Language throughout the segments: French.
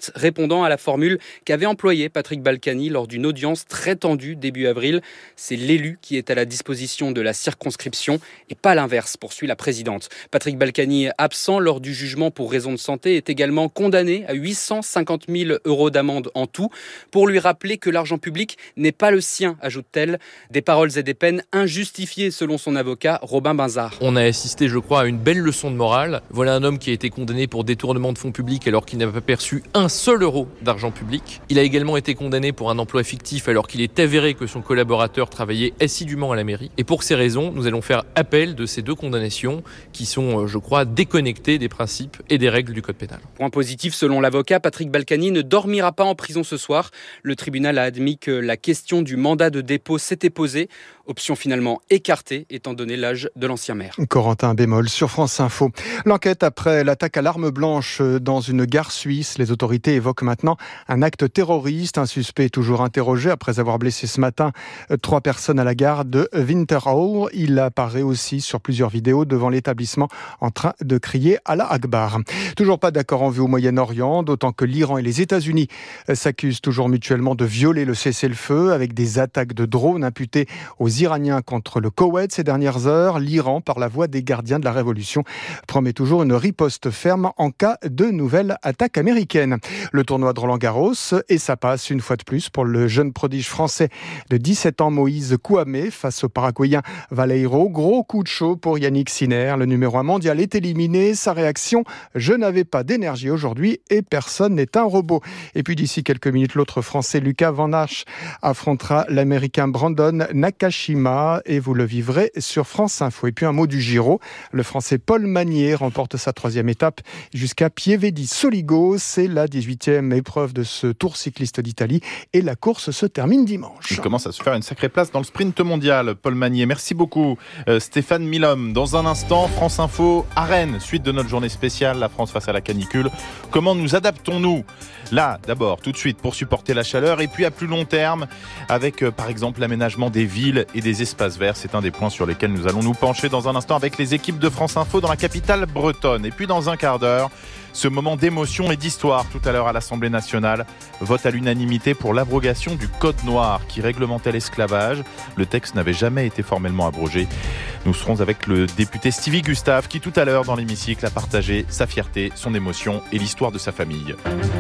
certes répondant à la formule qu'avait employée Patrick Balkany lors d'une audience très tendue début avril. C'est l'élu qui est à la disposition de la circonscription et pas l'inverse, poursuit la présidente. Patrick Balkany, absent lors du jugement pour raison de santé, est également condamné à 850 000 € d'amende en tout pour lui rappeler que l'argent public n'est pas le sien, ajoute-t-elle. Des paroles et des peines injustifiées selon son avocat Robin Binzard. On a assisté, je crois, à une belle leçon de morale. Voilà un homme qui a été condamné pour détournement de fonds publics alors qu'il n'a pas perçu un seul euro d'argent public. Il a également été condamné pour un emploi fictif alors qu'il est avéré que son collaborateur travaillait assidûment à la mairie. Et pour ces raisons, nous allons faire appel de ces deux condamnations qui sont, je crois, déconnectées des principes et des règles du code pénal. Point positif, selon l'avocat, Patrick Balkany ne dormira pas en prison ce soir. Le tribunal a admis que la question du mandat de dépôt s'était posée. Option finalement écartée, étant donné l'âge de l'ancien maire. Corentin Bémol sur France Info. L'enquête après l'attaque à l'arme blanche dans une gare suisse. Les autorités évoquent maintenant un acte terroriste. Un suspect est toujours interrogé après avoir blessé ce matin 3 personnes à la gare de Winterthur. Il apparaît aussi sur plusieurs vidéos devant l'établissement en train de crier Allah Akbar. Toujours pas d'accord en vue au Moyen-Orient, d'autant que l'Iran et les États-Unis s'accusent toujours mutuellement de violer le cessez-le-feu avec des attaques de drones imputées aux Iraniens contre le Koweït ces dernières heures. L'Iran, par la voix des gardiens de la révolution, promet toujours une riposte ferme en cas de nouvelle attaque américaine. Le tournoi de Roland-Garros, et ça passe une fois de plus pour le jeune prodige français de 17 ans Moïse Kouamé face au Paraguayen Valeiro. Gros coup de chaud pour Yannick Sinner. Le numéro 1 mondial est éliminé. Sa réaction: je n'avais pas d'énergie aujourd'hui et personne n'est un robot. Et puis d'ici quelques minutes, l'autre Français Lucas Van Ness affrontera l'Américain Brandon Nakashima et vous le vivrez sur France Info. Et puis un mot du Giro. Le Français Paul Magnier remporte sa 3e étape jusqu'à Pieve di Soligo. C'est la 18e épreuve de ce Tour cycliste d'Italie et la course se termine dimanche. Il commence à se faire une sacrée place dans le sprint mondial, Paul Magnier. Merci beaucoup Stéphane Milhomme. Dans un instant, France Info à Rennes, suite de notre journée spéciale, la France face à la canicule. Comment nous adaptons-nous ? Là, d'abord, tout de suite, pour supporter la chaleur, et puis à plus long terme, avec par exemple l'aménagement des villes et des espaces verts. C'est un des points sur lesquels nous allons nous pencher dans un instant avec les équipes de France Info dans la capitale bretonne. Et puis dans un quart d'heure, ce moment d'émotion et d'histoire tout à l'heure à l'Assemblée nationale. Vote à l'unanimité pour l'abrogation du Code noir qui réglementait l'esclavage. Le texte n'avait jamais été formellement abrogé. Nous serons avec le député Stevie Gustave qui tout à l'heure dans l'hémicycle a partagé sa fierté, son émotion et l'histoire de sa famille.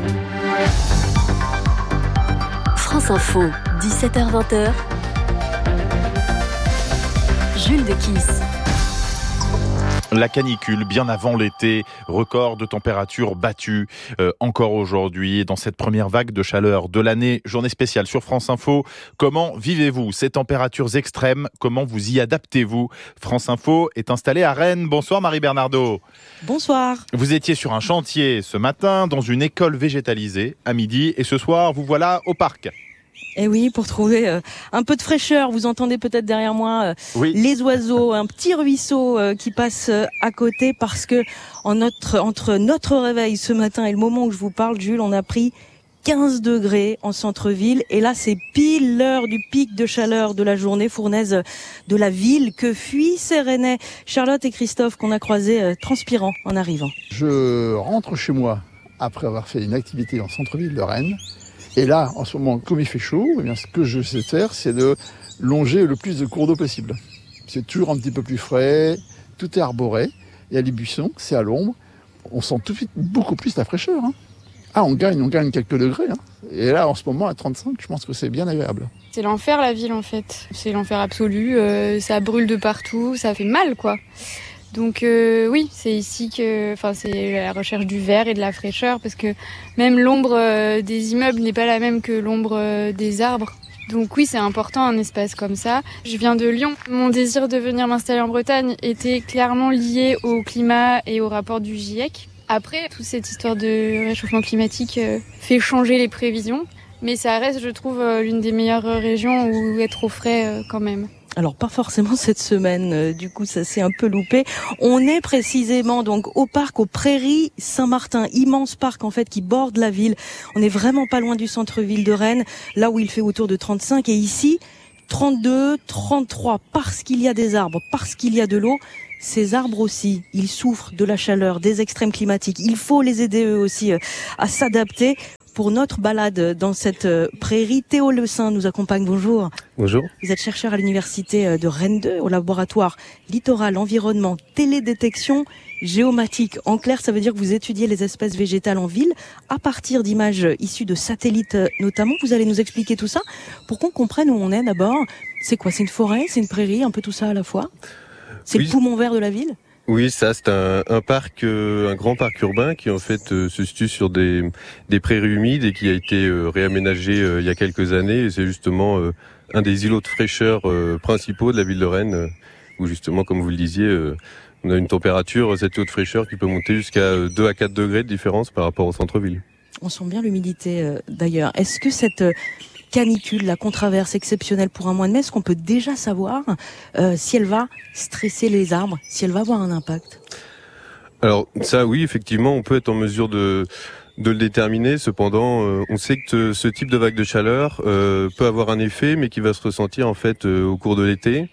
France Info, 17h-20h. Jules Dekiss. La canicule, bien avant l'été, record de température battue encore aujourd'hui dans cette première vague de chaleur de l'année. Journée spéciale sur France Info. Comment vivez-vous ces températures extrêmes ? Comment vous y adaptez-vous ? France Info est installée à Rennes. Bonsoir Marie Bernardo. Bonsoir. Vous étiez sur un chantier ce matin dans une école végétalisée à midi et ce soir vous voilà au parc. Et oui, pour trouver un peu de fraîcheur, vous entendez peut-être derrière moi les oiseaux, un petit ruisseau qui passe à côté parce que entre notre réveil ce matin et le moment où je vous parle, Jules, on a pris 15 degrés en centre-ville et là c'est pile l'heure du pic de chaleur de la journée fournaise de la ville que fuient ces Rennais. Charlotte et Christophe qu'on a croisés transpirants en arrivant. Je rentre chez moi après avoir fait une activité en centre-ville de Rennes. Et là, en ce moment, comme il fait chaud, eh bien, ce que je sais faire, c'est de longer le plus de cours d'eau possible. C'est toujours un petit peu plus frais, tout est arboré. Il y a les buissons, c'est à l'ombre. On sent tout de suite beaucoup plus la fraîcheur. Ah, on gagne quelques degrés. Et là, en ce moment, à 35, je pense que c'est bien agréable. C'est l'enfer, la ville, en fait. C'est l'enfer absolu. Ça brûle de partout, ça fait mal, quoi. Donc oui, c'est ici que, c'est la recherche du vert et de la fraîcheur, parce que même l'ombre des immeubles n'est pas la même que l'ombre des arbres. Donc oui, c'est important un espace comme ça. Je viens de Lyon. Mon désir de venir m'installer en Bretagne était clairement lié au climat et au rapport du GIEC. Après, toute cette histoire de réchauffement climatique fait changer les prévisions, mais ça reste, je trouve, l'une des meilleures régions où être au frais quand même. Alors pas forcément cette semaine, du coup ça s'est un peu loupé. On est précisément donc au parc, aux Prairies Saint-Martin, immense parc en fait qui borde la ville. On est vraiment pas loin du centre-ville de Rennes, là où il fait autour de 35 et ici 32, 33 parce qu'il y a des arbres, parce qu'il y a de l'eau. Ces arbres aussi, ils souffrent de la chaleur, des extrêmes climatiques. Il faut les aider eux aussi à s'adapter. pour notre balade dans cette prairie. Théo Le Saint nous accompagne. Bonjour. Bonjour. Vous êtes chercheur à l'université de Rennes 2 au laboratoire littoral, environnement, télédétection géomatique. En clair, ça veut dire que vous étudiez les espèces végétales en ville à partir d'images issues de satellites notamment. Vous allez nous expliquer tout ça pour qu'on comprenne où on est d'abord. C'est quoi ? C'est une forêt ? C'est une prairie ? Un peu tout ça à la fois ? C'est le poumon vert de la ville ? Oui, ça c'est un parc, un grand parc urbain qui en fait se situe sur des prairies humides et qui a été réaménagé il y a quelques années. Et c'est justement un des îlots de fraîcheur principaux de la ville de Rennes, où justement, comme vous le disiez, on a une température, cet îlot de fraîcheur qui peut monter jusqu'à 2 à 4 degrés de différence par rapport au centre-ville. On sent bien l'humidité d'ailleurs. Est-ce que cette canicule, la contraverse exceptionnelle pour un mois de mai, est-ce qu'on peut déjà savoir si elle va stresser les arbres, si elle va avoir un impact ? Alors ça, oui, effectivement, on peut être en mesure de le déterminer. Cependant, on sait que ce type de vague de chaleur peut avoir un effet, mais qui va se ressentir en fait au cours de l'été,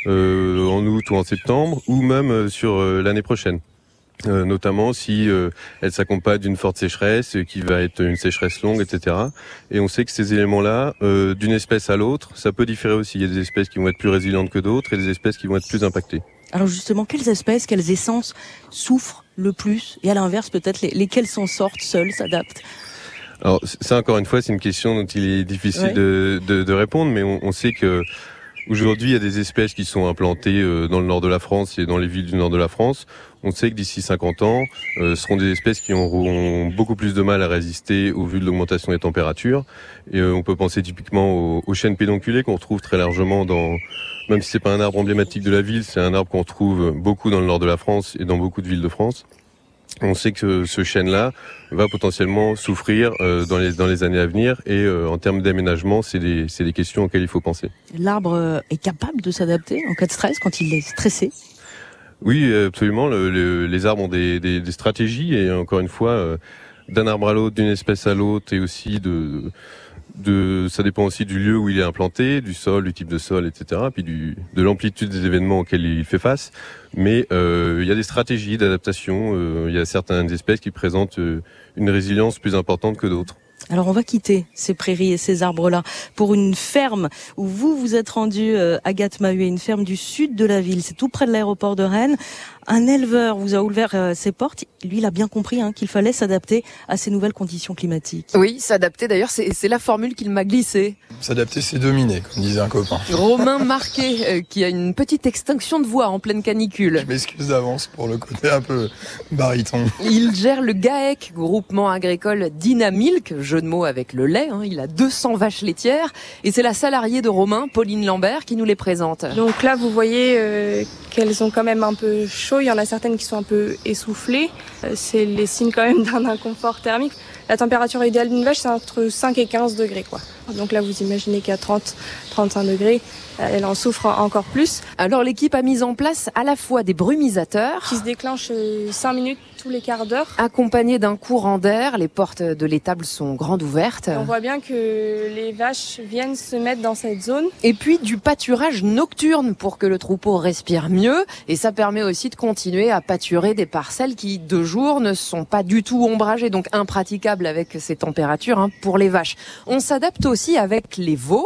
en août ou en septembre, ou même sur l'année prochaine. Notamment si elle s'accompagne d'une forte sécheresse, qui va être une sécheresse longue, etc. Et on sait que ces éléments-là, d'une espèce à l'autre, ça peut différer aussi. Il y a des espèces qui vont être plus résilientes que d'autres et des espèces qui vont être plus impactées. Alors justement, quelles espèces, quelles essences souffrent le plus ? Et à l'inverse, peut-être lesquelles s'en sortent seules, s'adaptent ? Alors ça, encore une fois, c'est une question dont il est difficile de répondre, mais on sait que aujourd'hui, il y a des espèces qui sont implantées dans le nord de la France et dans les villes du nord de la France. On sait que d'ici 50 ans, ce seront des espèces qui auront beaucoup plus de mal à résister au vu de l'augmentation des températures. Et on peut penser typiquement aux chênes pédonculés qu'on retrouve très largement même si c'est pas un arbre emblématique de la ville, c'est un arbre qu'on retrouve beaucoup dans le nord de la France et dans beaucoup de villes de France. On sait que ce chêne-là va potentiellement souffrir dans les années à venir et en termes d'aménagement, c'est des questions auxquelles il faut penser. L'arbre est capable de s'adapter en cas de stress quand il est stressé ? Oui, absolument. Les arbres ont des stratégies et encore une fois, d'un arbre à l'autre, d'une espèce à l'autre et aussi ça dépend aussi du lieu où il est implanté, du sol, du type de sol, etc. Puis de l'amplitude des événements auxquels il fait face. Mais il y a des stratégies d'adaptation. Il y a certaines espèces qui présentent une résilience plus importante que d'autres. Alors on va quitter ces prairies et ces arbres-là pour une ferme où vous êtes rendu, Agathe Mahuet, une ferme du sud de la ville. C'est tout près de l'aéroport de Rennes. Un éleveur vous a ouvert ses portes. Lui, il a bien compris qu'il fallait s'adapter à ces nouvelles conditions climatiques. Oui, s'adapter d'ailleurs, c'est la formule qu'il m'a glissée. S'adapter, c'est dominer, comme disait un copain. Romain Marquet, qui a une petite extinction de voix en pleine canicule. Je m'excuse d'avance pour le côté un peu baryton. Il gère le GAEC, groupement agricole Dynamilk, jeu de mots avec le lait. Il a 200 vaches laitières. Et c'est la salariée de Romain, Pauline Lambert, qui nous les présente. Donc là, vous voyez qu'elles ont quand même un peu chaud. Il y en a certaines qui sont un peu essoufflées. C'est les signes quand même d'un inconfort thermique. La température idéale d'une vache, c'est entre 5 et 15 degrés, quoi. Donc là, vous imaginez qu'à 30-35 degrés, elle en souffre encore plus. Alors l'équipe a mis en place à la fois des brumisateurs qui se déclenchent 5 minutes tous les quarts d'heure, accompagnés d'un courant d'air. Les portes de l'étable sont grandes ouvertes. Et on voit bien que les vaches viennent se mettre dans cette zone. Et puis du pâturage nocturne pour que le troupeau respire mieux. Et ça permet aussi de continuer à pâturer des parcelles qui, de jour, ne sont pas du tout ombragées, donc impraticables avec ces températures pour les vaches. On s'adapte aussi avec les veaux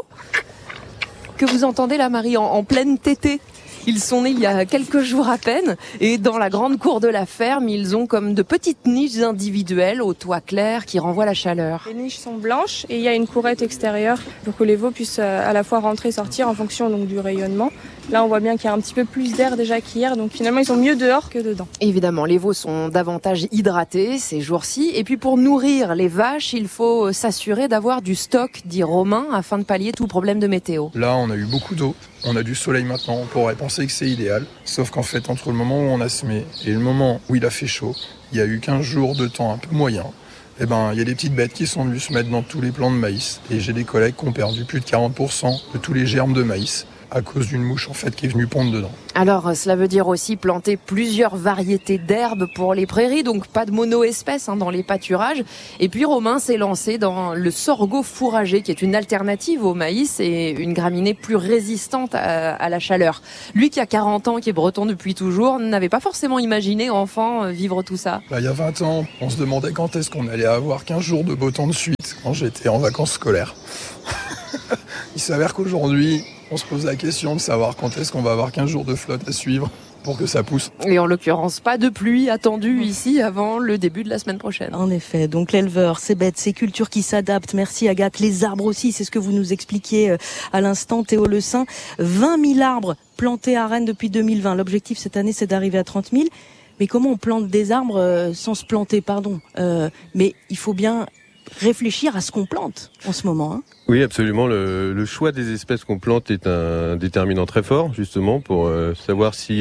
que vous entendez là, Marie, en pleine tétée. Ils sont nés il y a quelques jours à peine et dans la grande cour de la ferme, ils ont comme de petites niches individuelles au toit clair qui renvoient la chaleur. Les niches sont blanches et il y a une courette extérieure pour que les veaux puissent à la fois rentrer et sortir en fonction donc du rayonnement. Là, on voit bien qu'il y a un petit peu plus d'air déjà qu'hier, donc finalement, ils sont mieux dehors que dedans. Évidemment, les veaux sont davantage hydratés ces jours-ci. Et puis, pour nourrir les vaches, il faut s'assurer d'avoir du stock, dit Romain, afin de pallier tout problème de météo. Là, on a eu beaucoup d'eau. On a du soleil maintenant. On pourrait penser que c'est idéal. Sauf qu'en fait, entre le moment où on a semé et le moment où il a fait chaud, il y a eu 15 jours de temps un peu moyen. Il y a des petites bêtes qui sont venues se mettre dans tous les plants de maïs. Et j'ai des collègues qui ont perdu plus de 40% de tous les germes de maïs à cause d'une mouche qui est venue pondre dedans. Alors cela veut dire aussi planter plusieurs variétés d'herbes pour les prairies, donc pas de mono-espèces dans les pâturages. Et puis Romain s'est lancé dans le sorgho fourragé, qui est une alternative au maïs et une graminée plus résistante à la chaleur. Lui qui a 40 ans, qui est breton depuis toujours, n'avait pas forcément imaginé enfant vivre tout ça. Il y a 20 ans, on se demandait quand est-ce qu'on allait avoir 15 jours de beau temps de suite, quand j'étais en vacances scolaires. Il s'avère qu'aujourd'hui, on se pose la question de savoir quand est-ce qu'on va avoir 15 jours de flotte à suivre pour que ça pousse. Et en l'occurrence, pas de pluie attendue ici avant le début de la semaine prochaine. En effet, donc l'éleveur, ces bêtes, ces cultures qui s'adaptent. Merci Agathe. Les arbres aussi, c'est ce que vous nous expliquiez à l'instant, Théo Le Saint. 20 000 arbres plantés à Rennes depuis 2020. L'objectif cette année, c'est d'arriver à 30 000. Mais comment on plante des arbres sans se planter, mais il faut bien réfléchir à ce qu'on plante en ce moment. Hein. Oui, absolument. Le choix des espèces qu'on plante est un déterminant très fort, justement, pour savoir si,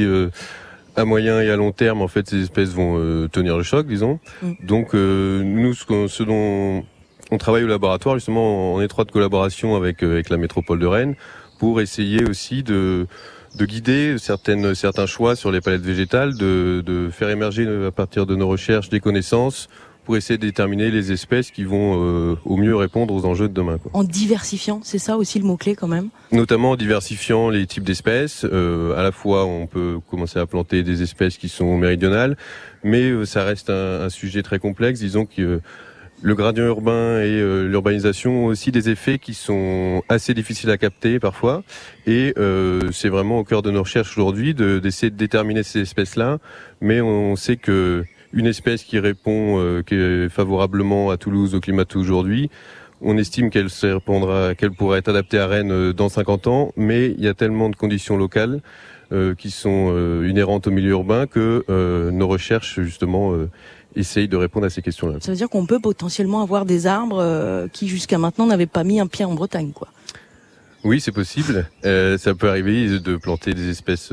à moyen et à long terme, en fait, ces espèces vont tenir le choc, disons. Donc, nous, ce dont on travaille au laboratoire, justement, en étroite collaboration avec la métropole de Rennes, pour essayer aussi de guider certains choix sur les palettes végétales, de faire émerger à partir de nos recherches des connaissances pour essayer de déterminer les espèces qui vont au mieux répondre aux enjeux de demain. En diversifiant, c'est ça aussi le mot-clé quand même ? Notamment en diversifiant les types d'espèces. À la fois, on peut commencer à planter des espèces qui sont méridionales, mais ça reste un sujet très complexe. Disons que le gradient urbain et l'urbanisation ont aussi des effets qui sont assez difficiles à capter parfois. Et c'est vraiment au cœur de nos recherches aujourd'hui d'essayer de déterminer ces espèces-là. Mais on sait que une espèce qui répond favorablement à Toulouse, au climat d'aujourd'hui, on estime qu'elle pourrait être adaptée à Rennes dans 50 ans, mais il y a tellement de conditions locales qui sont inhérentes au milieu urbain que nos recherches, justement, essayent de répondre à ces questions-là. Ça veut dire qu'on peut potentiellement avoir des arbres qui, jusqu'à maintenant, n'avaient pas mis un pied en Bretagne, quoi. Oui, c'est possible. Ça peut arriver de planter des espèces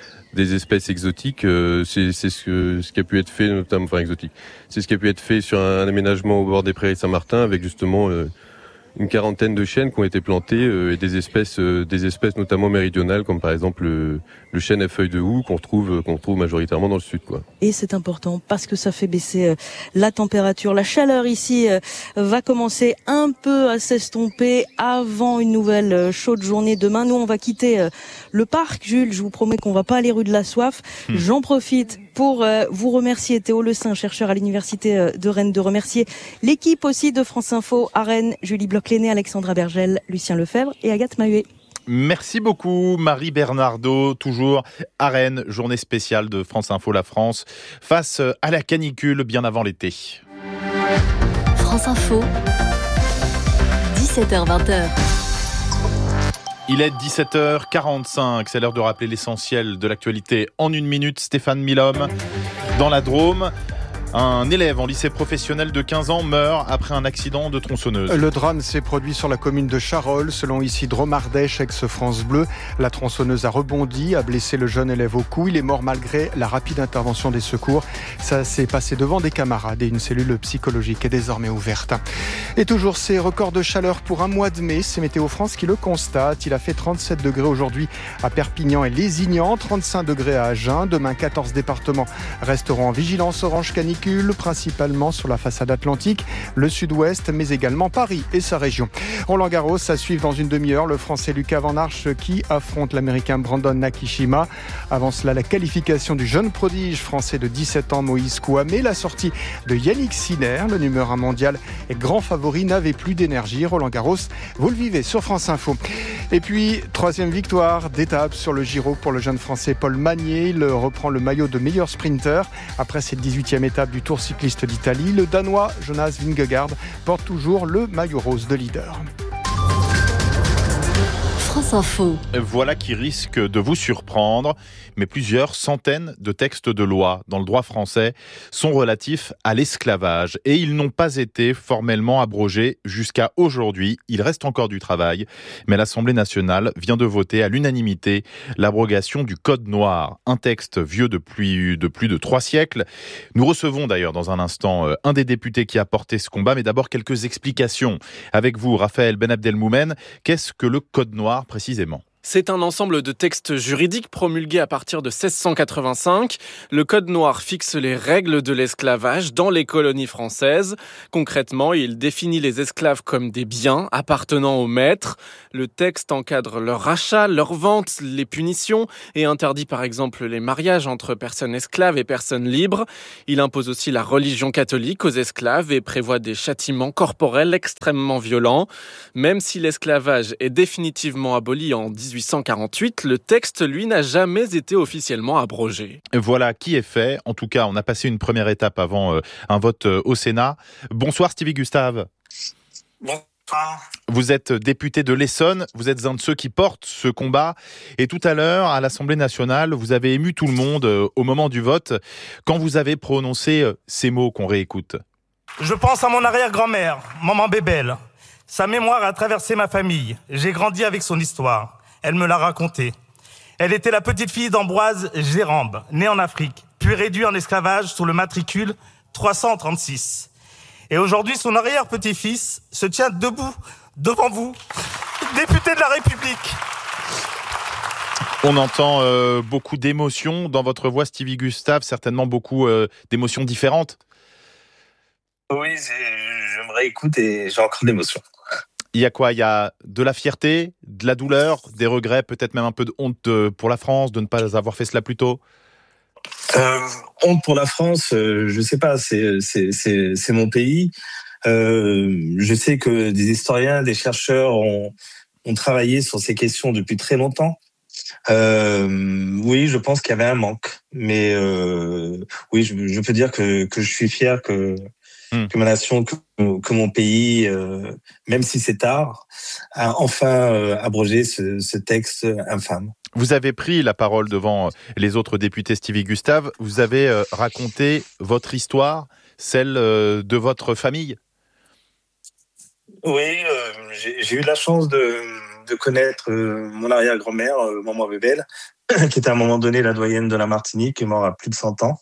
exotiques, c'est ce qui a pu être fait, notamment, exotique. C'est ce qui a pu être fait sur un aménagement au bord des prairies de Saint-Martin avec justement une quarantaine de chênes qui ont été plantés et des espèces notamment méridionales comme par exemple le chêne à feuilles de houx qu'on retrouve majoritairement dans le sud, quoi. Et c'est important parce que ça fait baisser la température. La chaleur ici va commencer un peu à s'estomper avant une nouvelle chaude journée demain. Nous, on va quitter le parc. Jules, je vous promets qu'on va pas aller rue de la Soif. J'en profite pour vous remercier, Théo Le Saint, chercheur à l'Université de Rennes, de remercier l'équipe aussi de France Info à Rennes, Julie Bloch-Léné, Alexandra Bergel, Lucien Lefebvre et Agathe Mahuet. Merci beaucoup Marie Bernardo, toujours à Rennes, journée spéciale de France Info La France, face à la canicule bien avant l'été. France Info, 17h-20h. Il est 17h45, c'est l'heure de rappeler l'essentiel de l'actualité en une minute. Stéphane Milhomme, dans la Drôme. Un élève en lycée professionnel de 15 ans meurt après un accident de tronçonneuse. Le drame s'est produit sur la commune de Charolles, selon ici Drôme Ardèche, ex-France Bleu. La tronçonneuse a rebondi, a blessé le jeune élève au cou. Il est mort malgré la rapide intervention des secours. Ça s'est passé devant des camarades et une cellule psychologique est désormais ouverte. Et toujours ces records de chaleur pour un mois de mai, c'est Météo France qui le constate. Il a fait 37 degrés aujourd'hui à Perpignan et Lézignan, 35 degrés à Agen. Demain, 14 départements resteront en vigilance orange canicule, principalement sur la façade atlantique, le sud-ouest, mais également Paris et sa région. Roland-Garros, à suivre dans une demi-heure, le Français Lucas Van Arche qui affronte l'Américain Brandon Nakashima. Avant cela, la qualification du jeune prodige français de 17 ans, Moïse Kouamé. La sortie de Yannick Sinner, le numéro 1 mondial et grand favori, n'avait plus d'énergie. Roland-Garros, vous le vivez sur France Info. Et puis, troisième victoire d'étape sur le Giro pour le jeune Français Paul Magnier. Il reprend le maillot de meilleur sprinter après cette 18e étape du Tour cycliste d'Italie. Le Danois Jonas Vingegaard porte toujours le maillot rose de leader. France Info. Voilà qui risque de vous surprendre, mais plusieurs centaines de textes de loi dans le droit français sont relatifs à l'esclavage et ils n'ont pas été formellement abrogés jusqu'à aujourd'hui. Il reste encore du travail, mais l'Assemblée nationale vient de voter à l'unanimité l'abrogation du Code noir, un texte vieux de plus de 3 siècles. Nous recevons d'ailleurs dans un instant un des députés qui a porté ce combat, mais d'abord quelques explications. Avec vous, Raphaël Ben Abdelmoumen, qu'est-ce que le Code noir précisément ? C'est un ensemble de textes juridiques promulgués à partir de 1685. Le Code noir fixe les règles de l'esclavage dans les colonies françaises. Concrètement, il définit les esclaves comme des biens appartenant au maître. Le texte encadre leur rachat, leur vente, les punitions et interdit par exemple les mariages entre personnes esclaves et personnes libres. Il impose aussi la religion catholique aux esclaves et prévoit des châtiments corporels extrêmement violents. Même si l'esclavage est définitivement aboli en 1848, le texte, lui, n'a jamais été officiellement abrogé. Voilà qui est fait. En tout cas, on a passé une première étape avant un vote au Sénat. Bonsoir Stevie Gustave. Bonsoir. Vous êtes député de l'Essonne, vous êtes un de ceux qui portent ce combat. Et tout à l'heure, à l'Assemblée nationale, vous avez ému tout le monde au moment du vote quand vous avez prononcé ces mots qu'on réécoute. Je pense à mon arrière-grand-mère, maman Bébel. Sa mémoire a traversé ma famille. J'ai grandi avec son histoire. Elle me l'a raconté. Elle était la petite fille d'Ambroise Gérambe, née en Afrique, puis réduite en esclavage sous le matricule 336. Et aujourd'hui, son arrière-petit-fils se tient debout devant vous, député de la République. On entend beaucoup d'émotions dans votre voix, Stevie Gustave, certainement beaucoup d'émotions différentes. Oui, je me réécoute et j'ai encore d'émotions. Il y a quoi ? Il y a de la fierté, de la douleur, des regrets, peut-être même un peu de honte pour la France de ne pas avoir fait cela plus tôt ? Honte pour la France, je sais pas, c'est mon pays. Je sais que des historiens, des chercheurs ont travaillé sur ces questions depuis très longtemps. Oui, je pense qu'il y avait un manque, mais oui, je peux dire que je suis fier que ma nation, que mon pays, même si c'est tard, a enfin abrogé ce texte infâme. Vous avez pris la parole devant les autres députés, Stevie Gustave. Vous avez raconté votre histoire, celle de votre famille. Oui, j'ai eu la chance de connaître mon arrière-grand-mère, maman Bébel, qui était à un moment donné la doyenne de la Martinique, qui est morte à plus de 100 ans.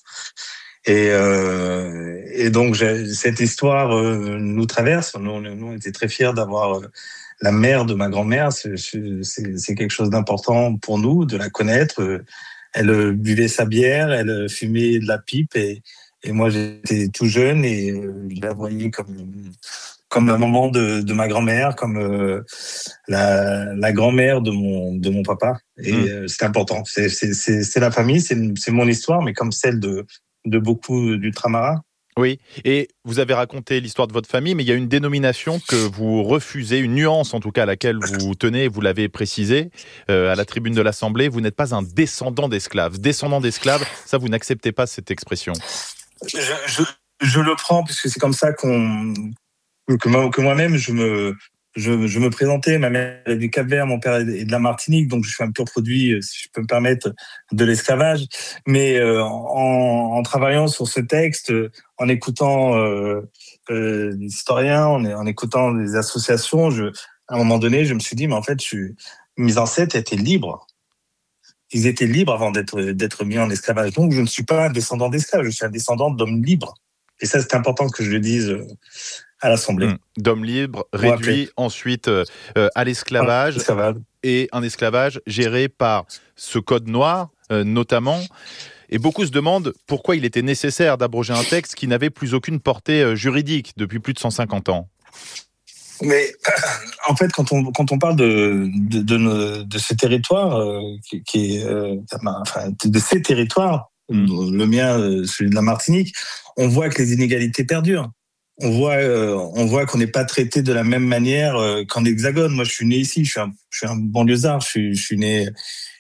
Et donc cette histoire nous traverse. Nous on était très fiers d'avoir la mère de ma grand-mère. C'est quelque chose d'important pour nous de la connaître. Elle buvait sa bière, elle fumait de la pipe et moi j'étais tout jeune et je la voyais comme la maman de ma grand-mère, comme la grand-mère de mon papa. Et c'est important. C'est la famille, c'est mon histoire, mais comme celle de beaucoup d'ultramarins. Oui, et vous avez raconté l'histoire de votre famille, mais il y a une dénomination que vous refusez, une nuance en tout cas à laquelle vous tenez, vous l'avez précisé à la tribune de l'Assemblée, vous n'êtes pas un descendant d'esclaves. Descendant d'esclaves, ça vous n'acceptez pas cette expression. Je le prends puisque c'est comme ça que moi-même je me présentais. Ma mère est du Cap-Vert, mon père est de la Martinique, donc je suis un pur produit, si je peux me permettre, de l'esclavage. Mais en travaillant sur ce texte, en écoutant des historiens, en écoutant des associations, à un moment donné, je me suis dit, mais en fait, mes ancêtres étaient libres. Ils étaient libres avant d'être mis en esclavage. Donc, je ne suis pas un descendant d'esclaves, je suis un descendant d'hommes libres. Et ça, c'est important que je le dise à l'Assemblée. D'hommes libres, réduits ensuite à l'esclavage, et un esclavage géré par ce code noir, notamment. Et beaucoup se demandent pourquoi il était nécessaire d'abroger un texte qui n'avait plus aucune portée juridique depuis plus de 150 ans. Mais en fait, quand on parle de ce territoire, de ces territoires, le mien, celui de la Martinique, on voit que les inégalités perdurent. On voit qu'on n'est pas traité de la même manière qu'en Hexagone. Moi, je suis né ici, je suis un banlieusard, je suis né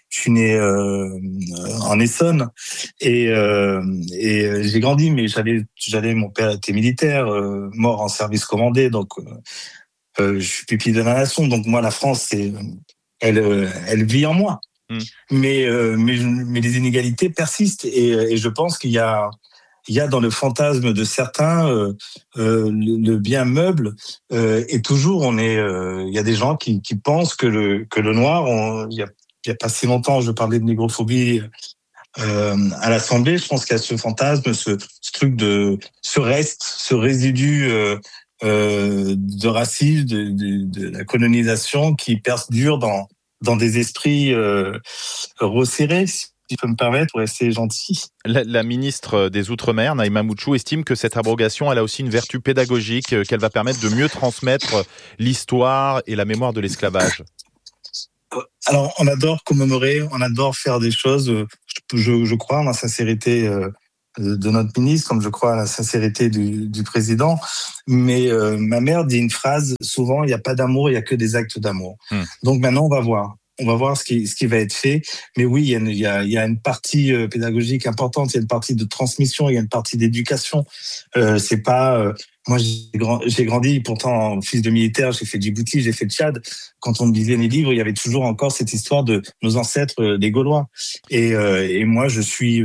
en Essonne et j'ai grandi, mais mon père était militaire, mort en service commandé, donc je suis pupille de la nation. Donc moi, la France, elle vit en moi. Mais les inégalités persistent et je pense qu'il y a dans le fantasme de certains le bien meuble et toujours il y a des gens qui pensent que le noir, il y a pas si longtemps je parlais de négrophobie à l'Assemblée, je pense qu'il y a ce fantasme, ce truc ce résidu de racisme, de la colonisation qui perdure dans des esprits resserrés, si je peux me permettre, pour rester gentil. La ministre des Outre-mer, Naïma Mouchou, estime que cette abrogation, elle a aussi une vertu pédagogique, qu'elle va permettre de mieux transmettre l'histoire et la mémoire de l'esclavage. Alors, on adore commémorer, on adore faire des choses. Je crois en la sincérité de notre ministre, comme je crois à la sincérité du président. Mais ma mère dit une phrase, souvent, il n'y a pas d'amour, il n'y a que des actes d'amour. Donc maintenant, on va voir. On va voir ce qui va être fait. Mais oui, il y a une partie pédagogique importante, il y a une partie de transmission, il y a une partie d'éducation. C'est pas... moi, j'ai grandi, pourtant, fils de militaire, j'ai fait Djibouti, j'ai fait Tchad. Quand on me lisait les livres, il y avait toujours encore cette histoire de nos ancêtres, des Gaulois. Et moi, je suis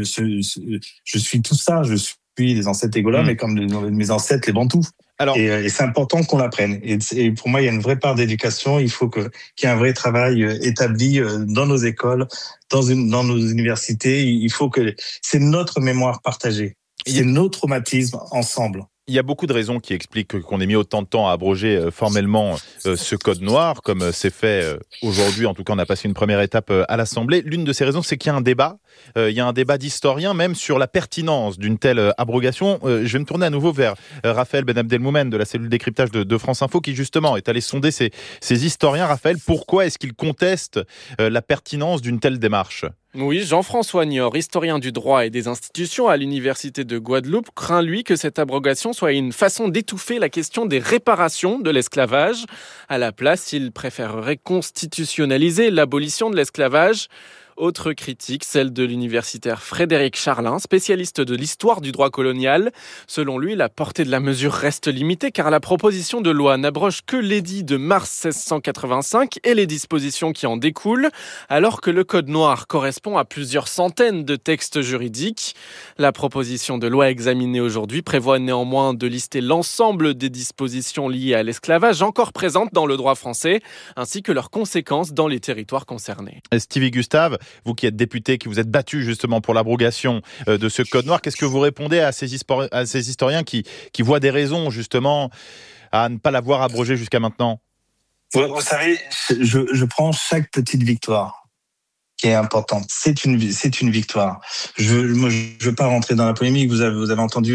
tout ça. Je suis des ancêtres des Gaulois, mais comme mes ancêtres, les Bantous. Et c'est important qu'on l'apprenne. Et pour moi, il y a une vraie part d'éducation. Il faut qu'il y ait un vrai travail établi dans nos écoles, dans nos universités. Il faut que c'est notre mémoire partagée. C'est nos traumatismes ensemble. Il y a beaucoup de raisons qui expliquent qu'on ait mis autant de temps à abroger formellement ce code noir, comme c'est fait aujourd'hui. En tout cas, on a passé une première étape à l'Assemblée. L'une de ces raisons, c'est qu'il y a un débat. Il y a un débat d'historiens même sur la pertinence d'une telle abrogation. Je vais me tourner à nouveau vers Raphaël Ben Abdelmoumen de la cellule décryptage de France Info, qui justement est allé sonder ces historiens. Raphaël, pourquoi est-ce qu'ils contestent la pertinence d'une telle démarche ? Oui, Jean-François Niort, historien du droit et des institutions à l'université de Guadeloupe, craint lui que cette abrogation soit une façon d'étouffer la question des réparations de l'esclavage. À la place, il préférerait constitutionnaliser l'abolition de l'esclavage. Autre critique, celle de l'universitaire Frédéric Charlin, spécialiste de l'histoire du droit colonial. Selon lui, la portée de la mesure reste limitée car la proposition de loi n'abroge que l'édit de mars 1685 et les dispositions qui en découlent, alors que le code noir correspond à plusieurs centaines de textes juridiques. La proposition de loi examinée aujourd'hui prévoit néanmoins de lister l'ensemble des dispositions liées à l'esclavage encore présentes dans le droit français, ainsi que leurs conséquences dans les territoires concernés. Stevie Gustave, vous qui êtes député, qui vous êtes battu justement pour l'abrogation de ce code noir, qu'est-ce que vous répondez à ces historiens qui voient des raisons justement à ne pas l'avoir abrogé jusqu'à maintenant ? Vous savez, je prends chaque petite victoire qui est importante. C'est une victoire. Je veux pas rentrer dans la polémique. Vous avez entendu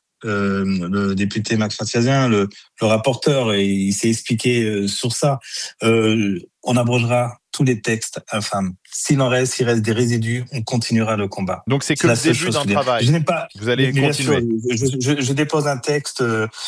le député Max Fathiazien, le rapporteur, et il s'est expliqué sur ça. On abrogera tous les textes infâmes. S'il reste des résidus, on continuera le combat. Donc c'est que le début d'un travail. Vous allez continuer. Je dépose un texte,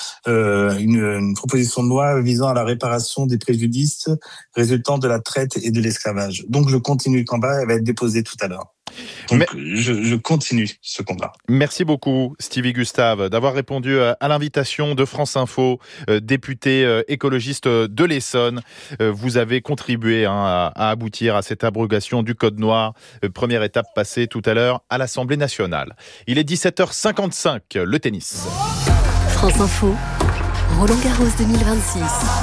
une proposition de loi visant à la réparation des préjudices résultant de la traite et de l'esclavage. Donc je continue le combat, elle va être déposée tout à l'heure. Donc je continue ce combat. Merci beaucoup Stevie Gustave d'avoir répondu à l'invitation de France Info, député écologiste de l'Essonne. Vous avez contribué à aboutir à cette abrogation du code noir. Première étape passée tout à l'heure à l'Assemblée nationale. Il est 17h55, le tennis. France Info, Roland-Garros 2026.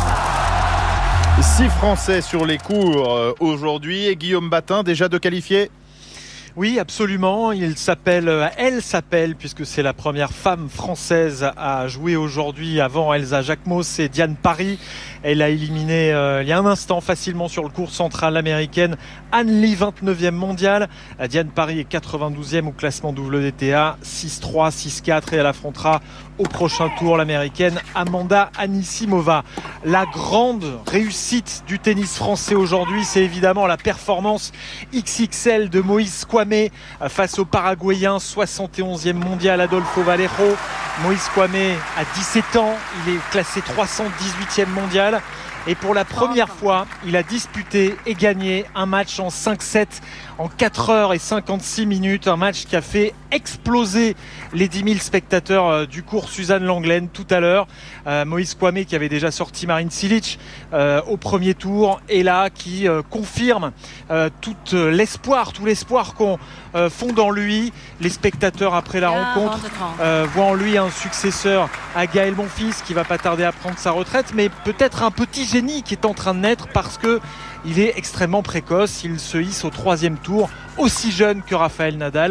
6 Français sur les cours aujourd'hui et Guillaume Batin déjà de qualifiés. Oui, absolument. Elle s'appelle, puisque c'est la première femme française à jouer aujourd'hui avant Elsa Jacquemot, c'est Diane Parry. Elle a éliminé il y a un instant facilement sur le court central l'américaine An Lee, 29e mondiale. Diane Parry est 92e au classement WTA, 6-3, 6-4 et elle affrontera au prochain tour l'américaine Amanda Anisimova. La grande réussite du tennis français aujourd'hui, c'est évidemment la performance XXL de Moïse Kwame face au Paraguayen 71e mondial Adolfo Vallejo. Moïse Kwame a 17 ans, il est classé 318e mondial. Et pour la première fois, il a disputé et gagné un match en 5-7 en 4h56, un match qui a fait exploser les 10 000 spectateurs du cours Suzanne Langlaine tout à l'heure. Moïse Kwame qui avait déjà sorti Marin Cilic au premier tour et là qui confirme tout l'espoir qu'on fond en lui. Les spectateurs après la rencontre voient en lui un successeur à Gaël Monfils qui va pas tarder à prendre sa retraite, mais peut-être un petit génie qui est en train de naître parce que il est extrêmement précoce. Il se hisse au 3e tour, aussi jeune que Raphaël Nadal,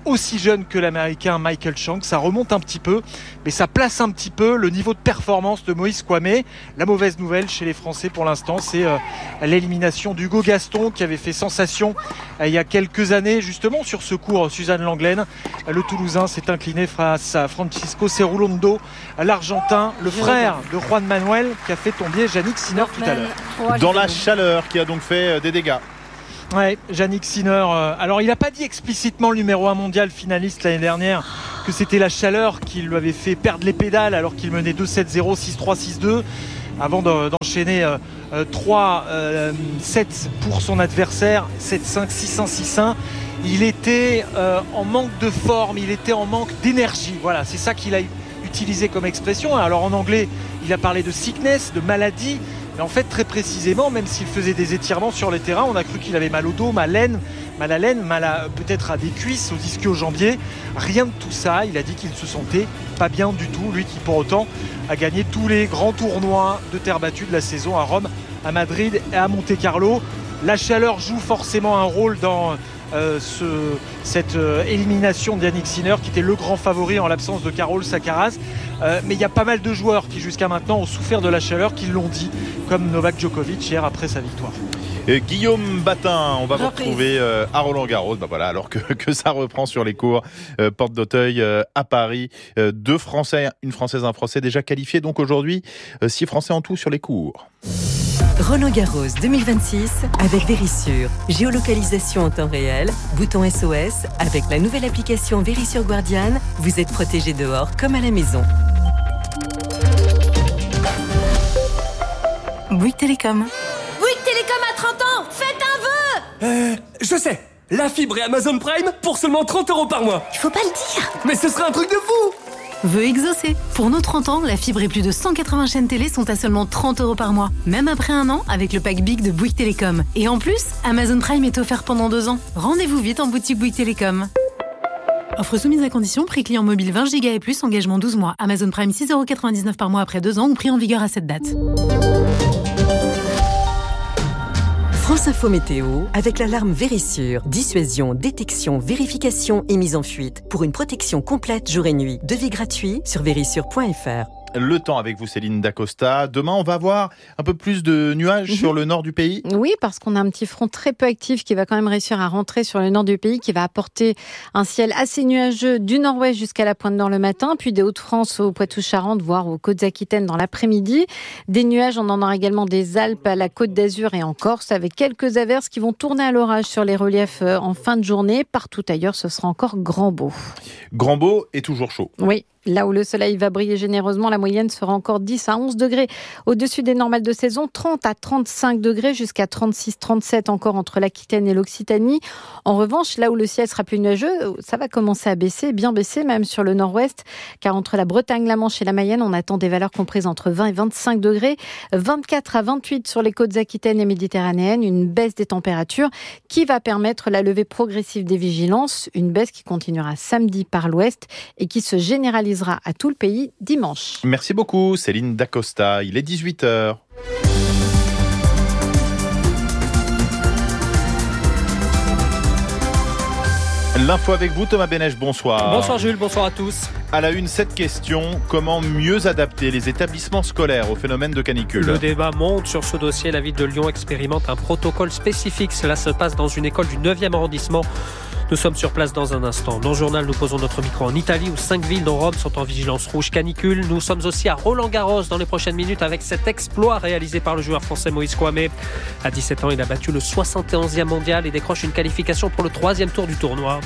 aussi jeune que l'Américain Michael Chang. Ça remonte un petit peu, mais ça place un petit peu le niveau de performance de Moïse Kouamé. La mauvaise nouvelle chez les Français pour l'instant, c'est l'élimination d'Hugo Gaston qui avait fait sensation il y a quelques années justement sur ce cours Suzanne Langlaine. Le Toulousain s'est incliné face à Francisco Cerulondo, l'Argentin, le frère de Juan Manuel qui a fait tomber Yannick Sinner tout à l'heure. Dans la chaleur qui a donc fait des dégâts. Ouais, Yannick Sinner. Alors, il n'a pas dit explicitement le numéro 1 mondial finaliste l'année dernière que c'était la chaleur qui lui avait fait perdre les pédales alors qu'il menait 2-7-0, 6-3, 6-2 avant d'enchaîner 3-7 pour son adversaire, 7-5, 6-1, 6-1. Il était en manque de forme, il était en manque d'énergie. Voilà, c'est ça qu'il a utilisé comme expression. Alors, en anglais, il a parlé de sickness, de maladie. Mais en fait, très précisément, même s'il faisait des étirements sur les terrains, on a cru qu'il avait mal au dos, mal à l'aine, peut-être à des cuisses, aux ischio-jambiers. Rien de tout ça. Il a dit qu'il se sentait pas bien du tout. Lui qui, pour autant, a gagné tous les grands tournois de terre battue de la saison à Rome, à Madrid et à Monte-Carlo. La chaleur joue forcément un rôle dans cette élimination de Yannick Sinner qui était le grand favori en l'absence de Carol Sakaraz, mais il y a pas mal de joueurs qui jusqu'à maintenant ont souffert de la chaleur, qui l'ont dit, comme Novak Djokovic hier après sa victoire. Guillaume Batin, on va vous retrouver à Roland-Garros. Voilà, alors que ça reprend sur les cours Porte d'Auteuil à Paris. 2 Français, une Française, un Français déjà qualifiés. Donc aujourd'hui, 6 Français en tout sur les cours. Roland-Garros 2026 avec Verisure. Géolocalisation en temps réel, bouton SOS. Avec la nouvelle application Verisure Guardian, vous êtes protégé dehors comme à la maison. Bouygues Télécom. Bouygues Télécom a 30 ans. Faites un vœu. Je sais. La fibre et Amazon Prime pour seulement 30 € par mois. Il faut pas le dire. Mais ce serait un truc de fou. Vœu exaucé. Pour nos 30 ans, la fibre et plus de 180 chaînes télé sont à seulement 30 € par mois. Même après un an, avec le pack Big de Bouygues Télécom. Et en plus, Amazon Prime est offert pendant 2 ans. Rendez-vous vite en boutique Bouygues Télécom. Offre soumise à condition, prix client mobile 20 Go et plus, engagement 12 mois. Amazon Prime 6,99 € par mois après 2 ans ou prix en vigueur à cette date. France Info Météo avec l'alarme Verisure. Dissuasion, détection, vérification et mise en fuite. Pour une protection complète jour et nuit. Devis gratuit sur verisure.fr. Le temps avec vous, Céline Dacosta. Demain, on va avoir un peu plus de nuages sur le nord du pays. Oui, parce qu'on a un petit front très peu actif qui va quand même réussir à rentrer sur le nord du pays, qui va apporter un ciel assez nuageux du nord-ouest jusqu'à la pointe nord le matin, puis des Hauts-de-France au Poitou-Charentes, voire aux Côtes-Aquitaines dans l'après-midi. Des nuages, on en aura également des Alpes à la Côte d'Azur et en Corse, avec quelques averses qui vont tourner à l'orage sur les reliefs en fin de journée. Partout ailleurs, ce sera encore grand beau. Grand beau et toujours chaud. Oui. Là où le soleil va briller généreusement, la moyenne sera encore 10 à 11 degrés au-dessus des normales de saison, 30 à 35 degrés jusqu'à 36-37 encore entre l'Aquitaine et l'Occitanie. En revanche, là où le ciel sera plus nuageux, ça va commencer à baisser, bien baisser même sur le nord-ouest, car entre la Bretagne, la Manche et la Mayenne, on attend des valeurs comprises entre 20 et 25 degrés, 24 à 28 sur les côtes aquitaines et méditerranéennes, une baisse des températures qui va permettre la levée progressive des vigilances, une baisse qui continuera samedi par l'ouest et qui se généralisera à tout le pays dimanche. Merci beaucoup Céline Dacosta, il est 18h. L'info avec vous, Thomas Bénèche, bonsoir. Bonsoir Jules, bonsoir à tous. À la une, cette question, comment mieux adapter les établissements scolaires au phénomène de canicule ? Le débat monte sur ce dossier. La ville de Lyon expérimente un protocole spécifique. Cela se passe dans une école du 9e arrondissement. Nous sommes sur place dans un instant. Dans le journal, nous posons notre micro en Italie où 5 villes dont Rome sont en vigilance rouge canicule. Nous sommes aussi à Roland-Garros dans les prochaines minutes avec cet exploit réalisé par le joueur français Moïse Kouamé. À 17 ans, il a battu le 71e mondial et décroche une qualification pour le 3e tour du tournoi.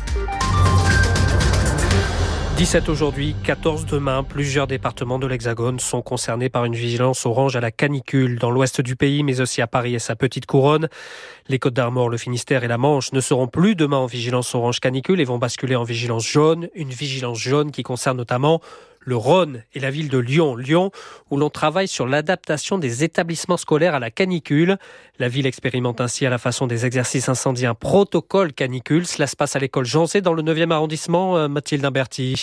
17 aujourd'hui, 14 demain. Plusieurs départements de l'Hexagone sont concernés par une vigilance orange à la canicule dans l'ouest du pays, mais aussi à Paris et sa petite couronne. Les Côtes-d'Armor, le Finistère et la Manche ne seront plus demain en vigilance orange canicule et vont basculer en vigilance jaune. Une vigilance jaune qui concerne notamment le Rhône et la ville de Lyon. Lyon, où l'on travaille sur l'adaptation des établissements scolaires à la canicule. La ville expérimente ainsi à la façon des exercices incendies un protocole canicule. Cela se passe à l'école Jean Zay dans le 9e arrondissement. Mathilde Imberti.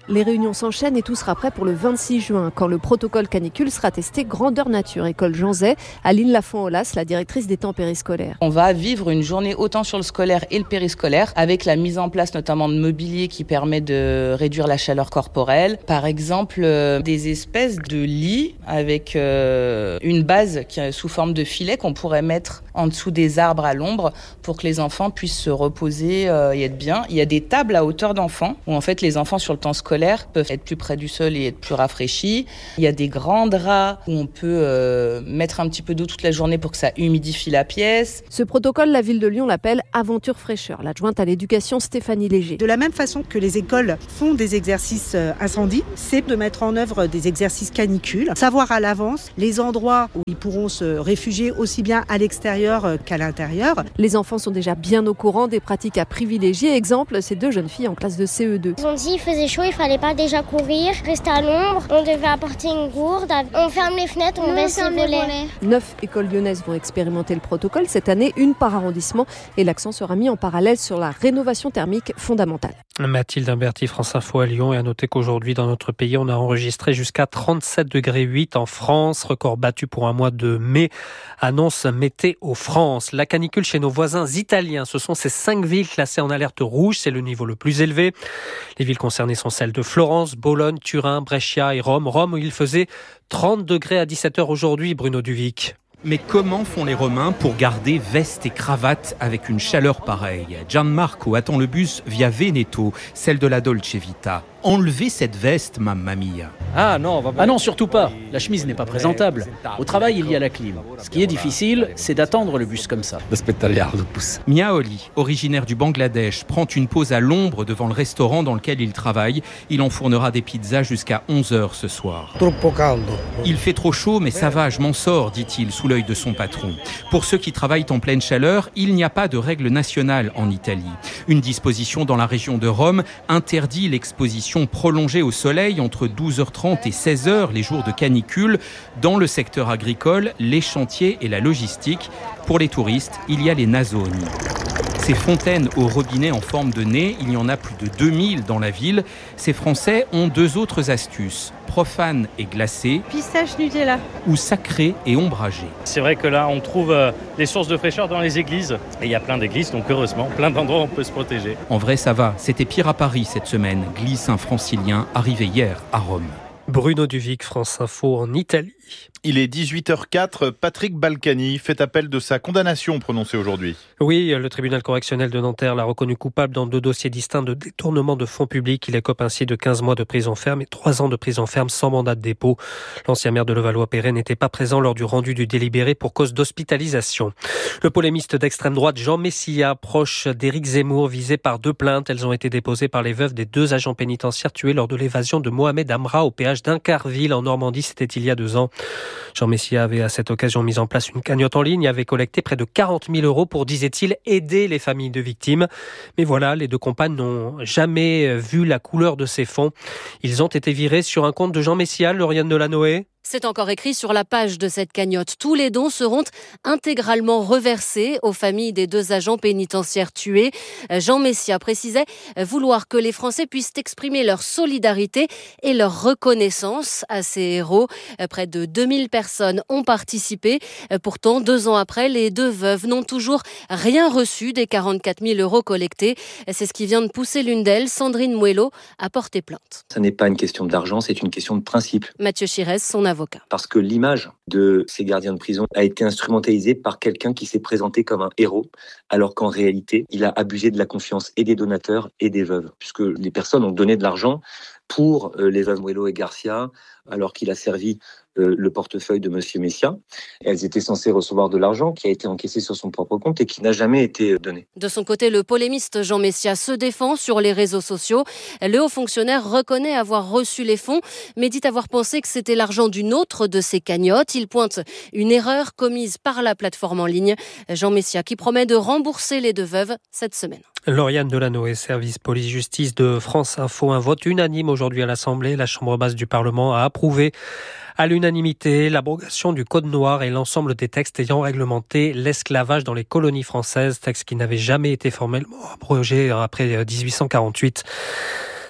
Les réunions s'enchaînent et tout sera prêt pour le 26 juin, quand le protocole canicule sera testé grandeur nature. École Jean Zay, Aline Lafont-Aulas, la directrice des temps périscolaires. On va vivre une journée autant sur le scolaire et le périscolaire, avec la mise en place notamment de mobilier qui permet de réduire la chaleur corporelle. Par exemple, des espèces de lits avec une base qui est sous forme de filet qu'on pourrait mettre en dessous des arbres à l'ombre pour que les enfants puissent se reposer et être bien. Il y a des tables à hauteur d'enfants où en fait les enfants sur le temps scolaire peuvent être plus près du sol et être plus rafraîchis. Il y a des grands draps où on peut mettre un petit peu d'eau toute la journée pour que ça humidifie la pièce. Ce protocole, la ville de Lyon l'appelle Aventure Fraîcheur. L'adjointe à l'éducation Stéphanie Léger. De la même façon que les écoles font des exercices incendie, c'est de mettre en œuvre des exercices canicules, savoir à l'avance les endroits où ils pourront se réfugier aussi bien à l'extérieur qu'à l'intérieur. Les enfants sont déjà bien au courant des pratiques à privilégier. Exemple, ces 2 jeunes filles en classe de CE2. Ils ont dit qu'il faisait chaud, il fallait pas déjà courir, rester à l'ombre, on devait apporter une gourde, on ferme les fenêtres, on baisse les volets. 9 écoles lyonnaises vont expérimenter le protocole cette année, une par arrondissement, et l'accent sera mis en parallèle sur la rénovation thermique fondamentale. Mathilde Imberti, France Info à Lyon, et à noter qu'aujourd'hui dans notre pays on a enregistré jusqu'à 37,8 degrés en France, record battu pour un mois de mai, annonce Météo France. La canicule chez nos voisins italiens, ce sont ces 5 villes classées en alerte rouge, c'est le niveau le plus élevé. Les villes concernées sont celles de Florence, Bologne, Turin, Brescia et Rome. Rome où il faisait 30 degrés à 17h aujourd'hui, Bruno Duvic. Mais comment font les Romains pour garder veste et cravate avec une chaleur pareille ? Gianmarco attend le bus via Veneto, celle de la Dolce Vita. Enlevez cette veste, mamma mia. Ah non, surtout pas. La chemise n'est pas présentable. Au travail, il y a la clim. Ce qui est difficile, c'est d'attendre le bus comme ça. Miaoli, originaire du Bangladesh, prend une pause à l'ombre devant le restaurant dans lequel il travaille. Il enfournera des pizzas jusqu'à 11h ce soir. Il fait trop chaud, mais ça va, je m'en sors, dit-il sous l'œil de son patron. Pour ceux qui travaillent en pleine chaleur, il n'y a pas de règle nationale en Italie. Une disposition dans la région de Rome interdit l'exposition prolongée au soleil entre 12h30 et 16h les jours de canicule dans le secteur agricole, les chantiers et la logistique. Pour les touristes, il y a les nasoni. Ces fontaines au robinet en forme de nez, il y en a plus de 2000 dans la ville. Ces Français ont 2 autres astuces, profanes et glacées, pistache Nutella, ou sacrées et ombragées. C'est vrai que là, on trouve des sources de fraîcheur dans les églises. Et il y a plein d'églises, donc heureusement, plein d'endroits où on peut se protéger. En vrai, ça va. C'était pire à Paris cette semaine. Glisse un francilien arrivé hier à Rome. Bruno Duvic, France Info en Italie. Il est 18h04. Patrick Balkany fait appel de sa condamnation prononcée aujourd'hui. Oui, le tribunal correctionnel de Nanterre l'a reconnu coupable dans 2 dossiers distincts de détournement de fonds publics. Il écope ainsi de 15 mois de prison ferme et 3 ans de prison ferme sans mandat de dépôt. L'ancien maire de Levallois-Perret n'était pas présent lors du rendu du délibéré pour cause d'hospitalisation. Le polémiste d'extrême droite Jean Messia, proche d'Éric Zemmour, visé par 2 plaintes. Elles ont été déposées par les veuves des 2 agents pénitentiaires tués lors de l'évasion de Mohamed Amra au péage d'Incarville en Normandie. C'était il y a 2 ans. Jean Messia avait à cette occasion mis en place une cagnotte en ligne et avait collecté près de 40 000 euros pour, disait-il, aider les familles de victimes. Mais voilà, les 2 compagnes n'ont jamais vu la couleur de ces fonds. Ils ont été virés sur un compte de Jean Messia, Lauriane Delanoë. C'est encore écrit sur la page de cette cagnotte. Tous les dons seront intégralement reversés aux familles des 2 agents pénitentiaires tués. Jean Messia précisait vouloir que les Français puissent exprimer leur solidarité et leur reconnaissance à ces héros. Près de 2000 personnes ont participé. Pourtant, 2 ans après, les 2 veuves n'ont toujours rien reçu des 44 000 euros collectés. C'est ce qui vient de pousser l'une d'elles, Sandrine Mouello, à porter plainte. Ça n'est pas une question d'argent, c'est une question de principe. Mathieu Chirès, son avocat. Parce que l'image de ces gardiens de prison a été instrumentalisée par quelqu'un qui s'est présenté comme un héros, alors qu'en réalité, il a abusé de la confiance et des donateurs et des veuves, puisque les personnes ont donné de l'argent pour les veuves Mouello et Garcia, alors qu'il a servi le portefeuille de Monsieur Messia. Elles étaient censées recevoir de l'argent qui a été encaissé sur son propre compte et qui n'a jamais été donné. De son côté, le polémiste Jean Messia se défend sur les réseaux sociaux. Le haut fonctionnaire reconnaît avoir reçu les fonds, mais dit avoir pensé que c'était l'argent d'une autre de ses cagnottes. Il pointe une erreur commise par la plateforme en ligne. Jean Messia qui promet de rembourser les 2 veuves cette semaine. Lauriane Delanoë, service police-justice de France Info. Un vote unanime aujourd'hui à l'Assemblée. La Chambre basse du Parlement a approuvé à l'unanimité l'abrogation du Code noir et l'ensemble des textes ayant réglementé l'esclavage dans les colonies françaises, texte qui n'avait jamais été formellement abrogé après 1848.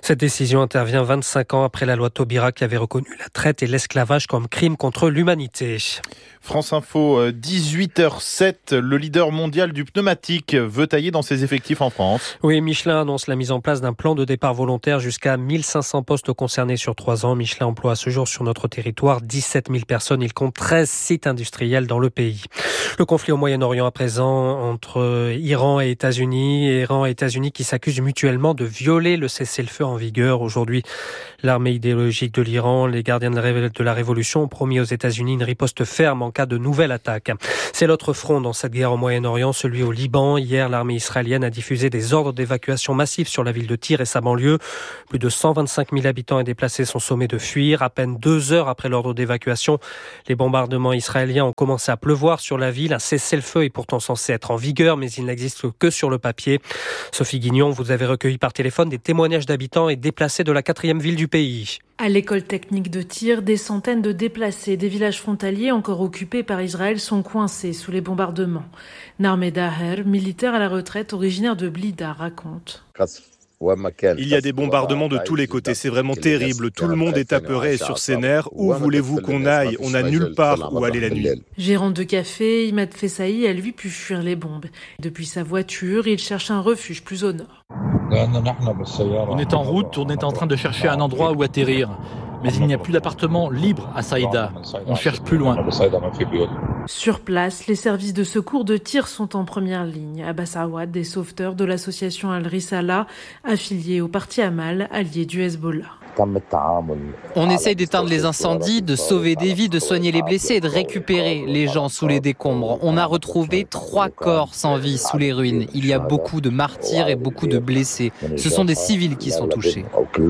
Cette décision intervient 25 ans après la loi Taubira qui avait reconnu la traite et l'esclavage comme crime contre l'humanité. France Info, 18h07, le leader mondial du pneumatique veut tailler dans ses effectifs en France. Oui, Michelin annonce la mise en place d'un plan de départ volontaire jusqu'à 1500 postes concernés sur 3 ans. Michelin emploie à ce jour sur notre territoire 17 000 personnes. Il compte 13 sites industriels dans le pays. Le conflit au Moyen-Orient à présent entre Iran et États-Unis qui s'accusent mutuellement de violer le cessez-le-feu en vigueur. Aujourd'hui, l'armée idéologique de l'Iran, les gardiens de la révolution ont promis aux États-Unis une riposte ferme en cas de nouvelle attaque. C'est l'autre front dans cette guerre au Moyen-Orient, celui au Liban. Hier, l'armée israélienne a diffusé des ordres d'évacuation massifs sur la ville de Tyr et sa banlieue. Plus de 125 000 habitants et déplacés sont sommés de fuir. À peine 2 heures après l'ordre d'évacuation, les bombardements israéliens ont commencé à pleuvoir sur la ville. Un cessez-le-feu est pourtant censé être en vigueur, mais il n'existe que sur le papier. Sophie Guignon, vous avez recueilli par téléphone des témoignages d'habitants et déplacés de la 4e ville du pays. À l'école technique de Tyr, des centaines de déplacés des villages frontaliers encore occupés par Israël sont coincés sous les bombardements. Narmeh Daher, militaire à la retraite originaire de Blida, raconte. Il y a des bombardements de tous les côtés, c'est vraiment terrible. Tout le monde est apeuré et sur ses nerfs. Où voulez-vous qu'on aille ? On n'a nulle part où aller la nuit. Gérante de café, Imad Fessaï a lui pu fuir les bombes. Depuis sa voiture, il cherche un refuge plus au nord. On est en route, on est en train de chercher un endroit où atterrir. Mais il n'y a plus d'appartement libre à Saïda. On cherche plus loin. Sur place, les services de secours de Tyr sont en première ligne. Abbas Awad, des sauveteurs de l'association Al-Risala, affiliée au parti Amal, allié du Hezbollah. On essaye d'éteindre les incendies, de sauver des vies, de soigner les blessés et de récupérer les gens sous les décombres. On a retrouvé 3 corps sans vie sous les ruines. Il y a beaucoup de martyrs et beaucoup de blessés. Ce sont des civils qui sont touchés.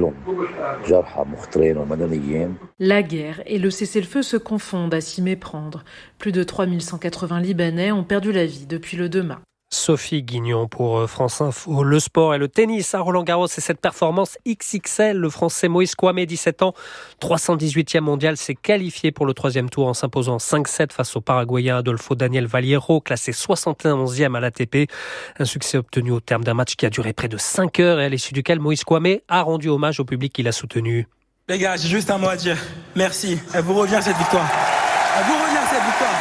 La guerre et le cessez-le-feu se confondent à s'y méprendre. Plus de 3180 Libanais ont perdu la vie depuis le 2 mars. Sophie Guignon pour France Info. Le sport et le tennis à Roland-Garros et cette performance XXL. Le Français Moïse Kouamé, 17 ans, 318e mondial, s'est qualifié pour le 3e tour en s'imposant 5-7 face au Paraguayen Adolfo Daniel Vallejo, classé 71e à l'ATP. Un succès obtenu au terme d'un match qui a duré près de 5 heures et à l'issue duquel Moïse Kouamé a rendu hommage au public qui l'a soutenu. Les gars, j'ai juste un mot à dire. Merci. Elle vous revient cette victoire. Elle vous revient cette victoire.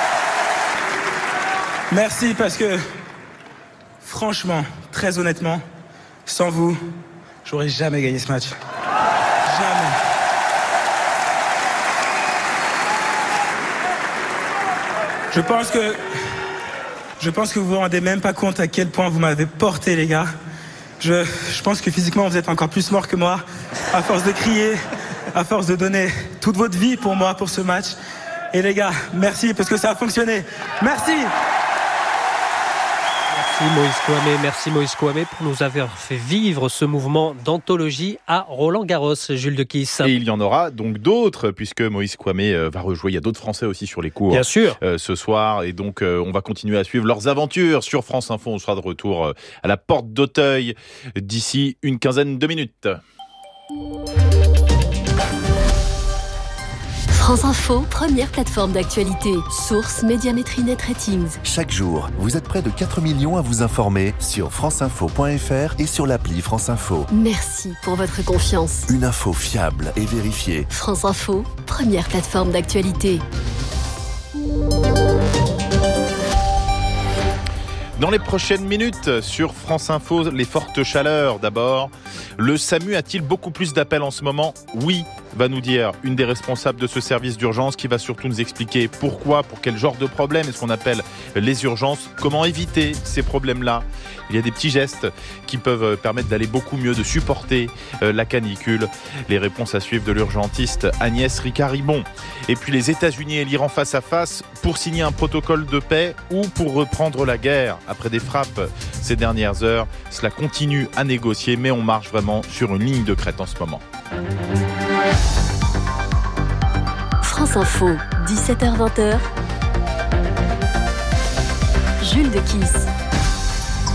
Merci parce que franchement, très honnêtement, sans vous, j'aurais jamais gagné ce match. Jamais. Je pense que vous vous rendez même pas compte à quel point vous m'avez porté, les gars. Je pense que physiquement, vous êtes encore plus morts que moi, à force de crier, à force de donner toute votre vie pour moi, pour ce match. Et les gars, merci parce que ça a fonctionné. Merci. Merci Moïse Kouamé pour nous avoir fait vivre ce mouvement d'anthologie à Roland-Garros. Jules de Kiss. Et il y en aura donc d'autres puisque Moïse Kouamé va rejouer. Il y a d'autres Français aussi sur les cours. Bien sûr. Ce soir. Et donc on va continuer à suivre leurs aventures sur France Info. On sera de retour à la porte d'Auteuil d'ici une quinzaine de minutes. France Info, première plateforme d'actualité. Source Médiamétrie Net Ratings. Chaque jour, vous êtes près de 4 millions à vous informer sur franceinfo.fr et sur l'appli France Info. Merci pour votre confiance. Une info fiable et vérifiée. France Info, première plateforme d'actualité. Dans les prochaines minutes, sur France Info, les fortes chaleurs d'abord. Le SAMU a-t-il beaucoup plus d'appels en ce moment ? Oui, va nous dire une des responsables de ce service d'urgence qui va surtout nous expliquer pourquoi, pour quel genre de problème est-ce qu'on appelle les urgences, comment éviter ces problèmes-là. Il y a des petits gestes qui peuvent permettre d'aller beaucoup mieux, de supporter la canicule. Les réponses à suivre de l'urgentiste Agnès Ricard-Ribon. Et puis les États-Unis et l'Iran face à face pour signer un protocole de paix ou pour reprendre la guerre. Après des frappes ces dernières heures, cela continue à négocier, mais on marche vraiment sur une ligne de crête en ce moment. France Info, 17h-20h. Jules de Kiss.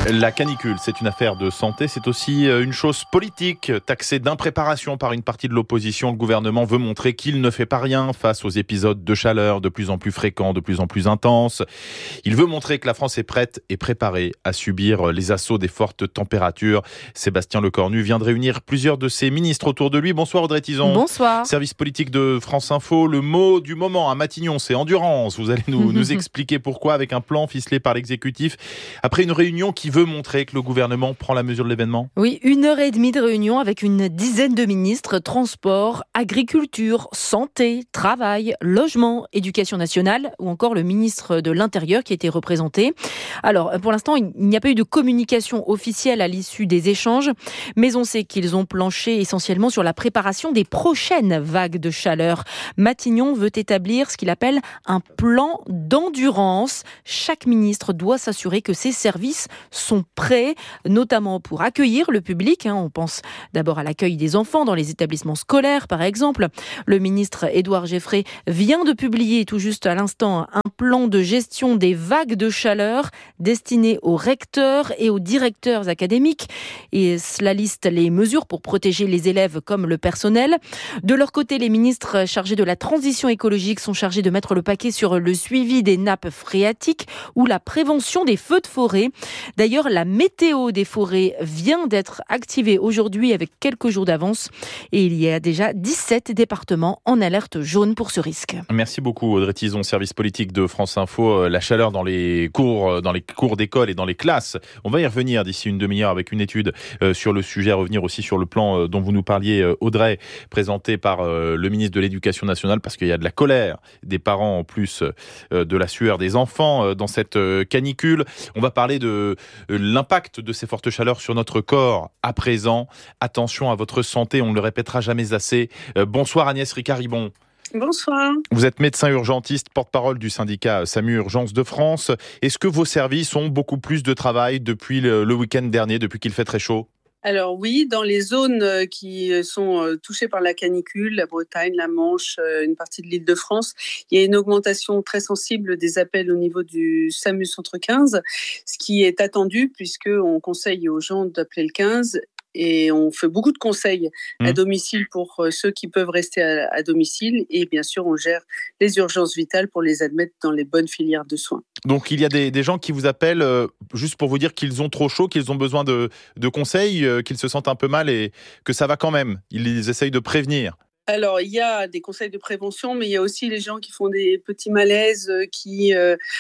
La canicule, c'est une affaire de santé, c'est aussi une chose politique. Taxé d'impréparation par une partie de l'opposition, le gouvernement veut montrer qu'il ne fait pas rien face aux épisodes de chaleur de plus en plus fréquents, de plus en plus intenses. Il veut montrer que la France est prête et préparée à subir les assauts des fortes températures. Sébastien Lecornu vient de réunir plusieurs de ses ministres autour de lui. Bonsoir Audrey Tizon. Bonsoir. Service politique de France Info. Le mot du moment à Matignon, c'est endurance. Vous allez nous expliquer pourquoi avec un plan ficelé par l'exécutif. Après une réunion qui veut montrer que le gouvernement prend la mesure de l'événement ? Oui, 1h30 de réunion avec une dizaine de ministres, transport, agriculture, santé, travail, logement, éducation nationale ou encore le ministre de l'Intérieur qui a été représenté. Alors, pour l'instant, il n'y a pas eu de communication officielle à l'issue des échanges, mais on sait qu'ils ont planché essentiellement sur la préparation des prochaines vagues de chaleur. Matignon veut établir ce qu'il appelle un plan d'endurance. Chaque ministre doit s'assurer que ses services sont prêts, notamment pour accueillir le public. On pense d'abord à l'accueil des enfants dans les établissements scolaires, par exemple. Le ministre Édouard Geffray vient de publier tout juste à l'instant un plan de gestion des vagues de chaleur destiné aux recteurs et aux directeurs académiques. Et cela liste les mesures pour protéger les élèves comme le personnel. De leur côté, les ministres chargés de la transition écologique sont chargés de mettre le paquet sur le suivi des nappes phréatiques ou la prévention des feux de forêt. D'ailleurs, la météo des forêts vient d'être activée aujourd'hui avec quelques jours d'avance et il y a déjà 17 départements en alerte jaune pour ce risque. Merci beaucoup Audrey Tizon, service politique de France Info. La chaleur dans les cours d'école et dans les classes. On va y revenir d'ici une demi-heure avec une étude sur le sujet, revenir aussi sur le plan dont vous nous parliez Audrey, présenté par le ministre de l'Éducation nationale parce qu'il y a de la colère des parents en plus de la sueur des enfants dans cette canicule. On va parler de l'impact de ces fortes chaleurs sur notre corps à présent. Attention à votre santé, on ne le répétera jamais assez. Bonsoir Agnès Ricard-Ribon. Bonsoir. Vous êtes médecin urgentiste, porte-parole du syndicat SAMU Urgences de France. Est-ce que vos services ont beaucoup plus de travail depuis le week-end dernier, depuis qu'il fait très chaud ? Alors oui, dans les zones qui sont touchées par la canicule, la Bretagne, la Manche, une partie de l'Île-de-France, il y a une augmentation très sensible des appels au niveau du SAMU Centre 15, ce qui est attendu puisqu'on conseille aux gens d'appeler le 15 et on fait beaucoup de conseils à domicile pour ceux qui peuvent rester à domicile et bien sûr on gère les urgences vitales pour les admettre dans les bonnes filières de soins. Donc il y a des gens qui vous appellent juste pour vous dire qu'ils ont trop chaud, qu'ils ont besoin de conseils, qu'ils se sentent un peu mal et que ça va quand même. Ils essayent de prévenir. Alors, il y a des conseils de prévention, mais il y a aussi les gens qui font des petits malaises, qui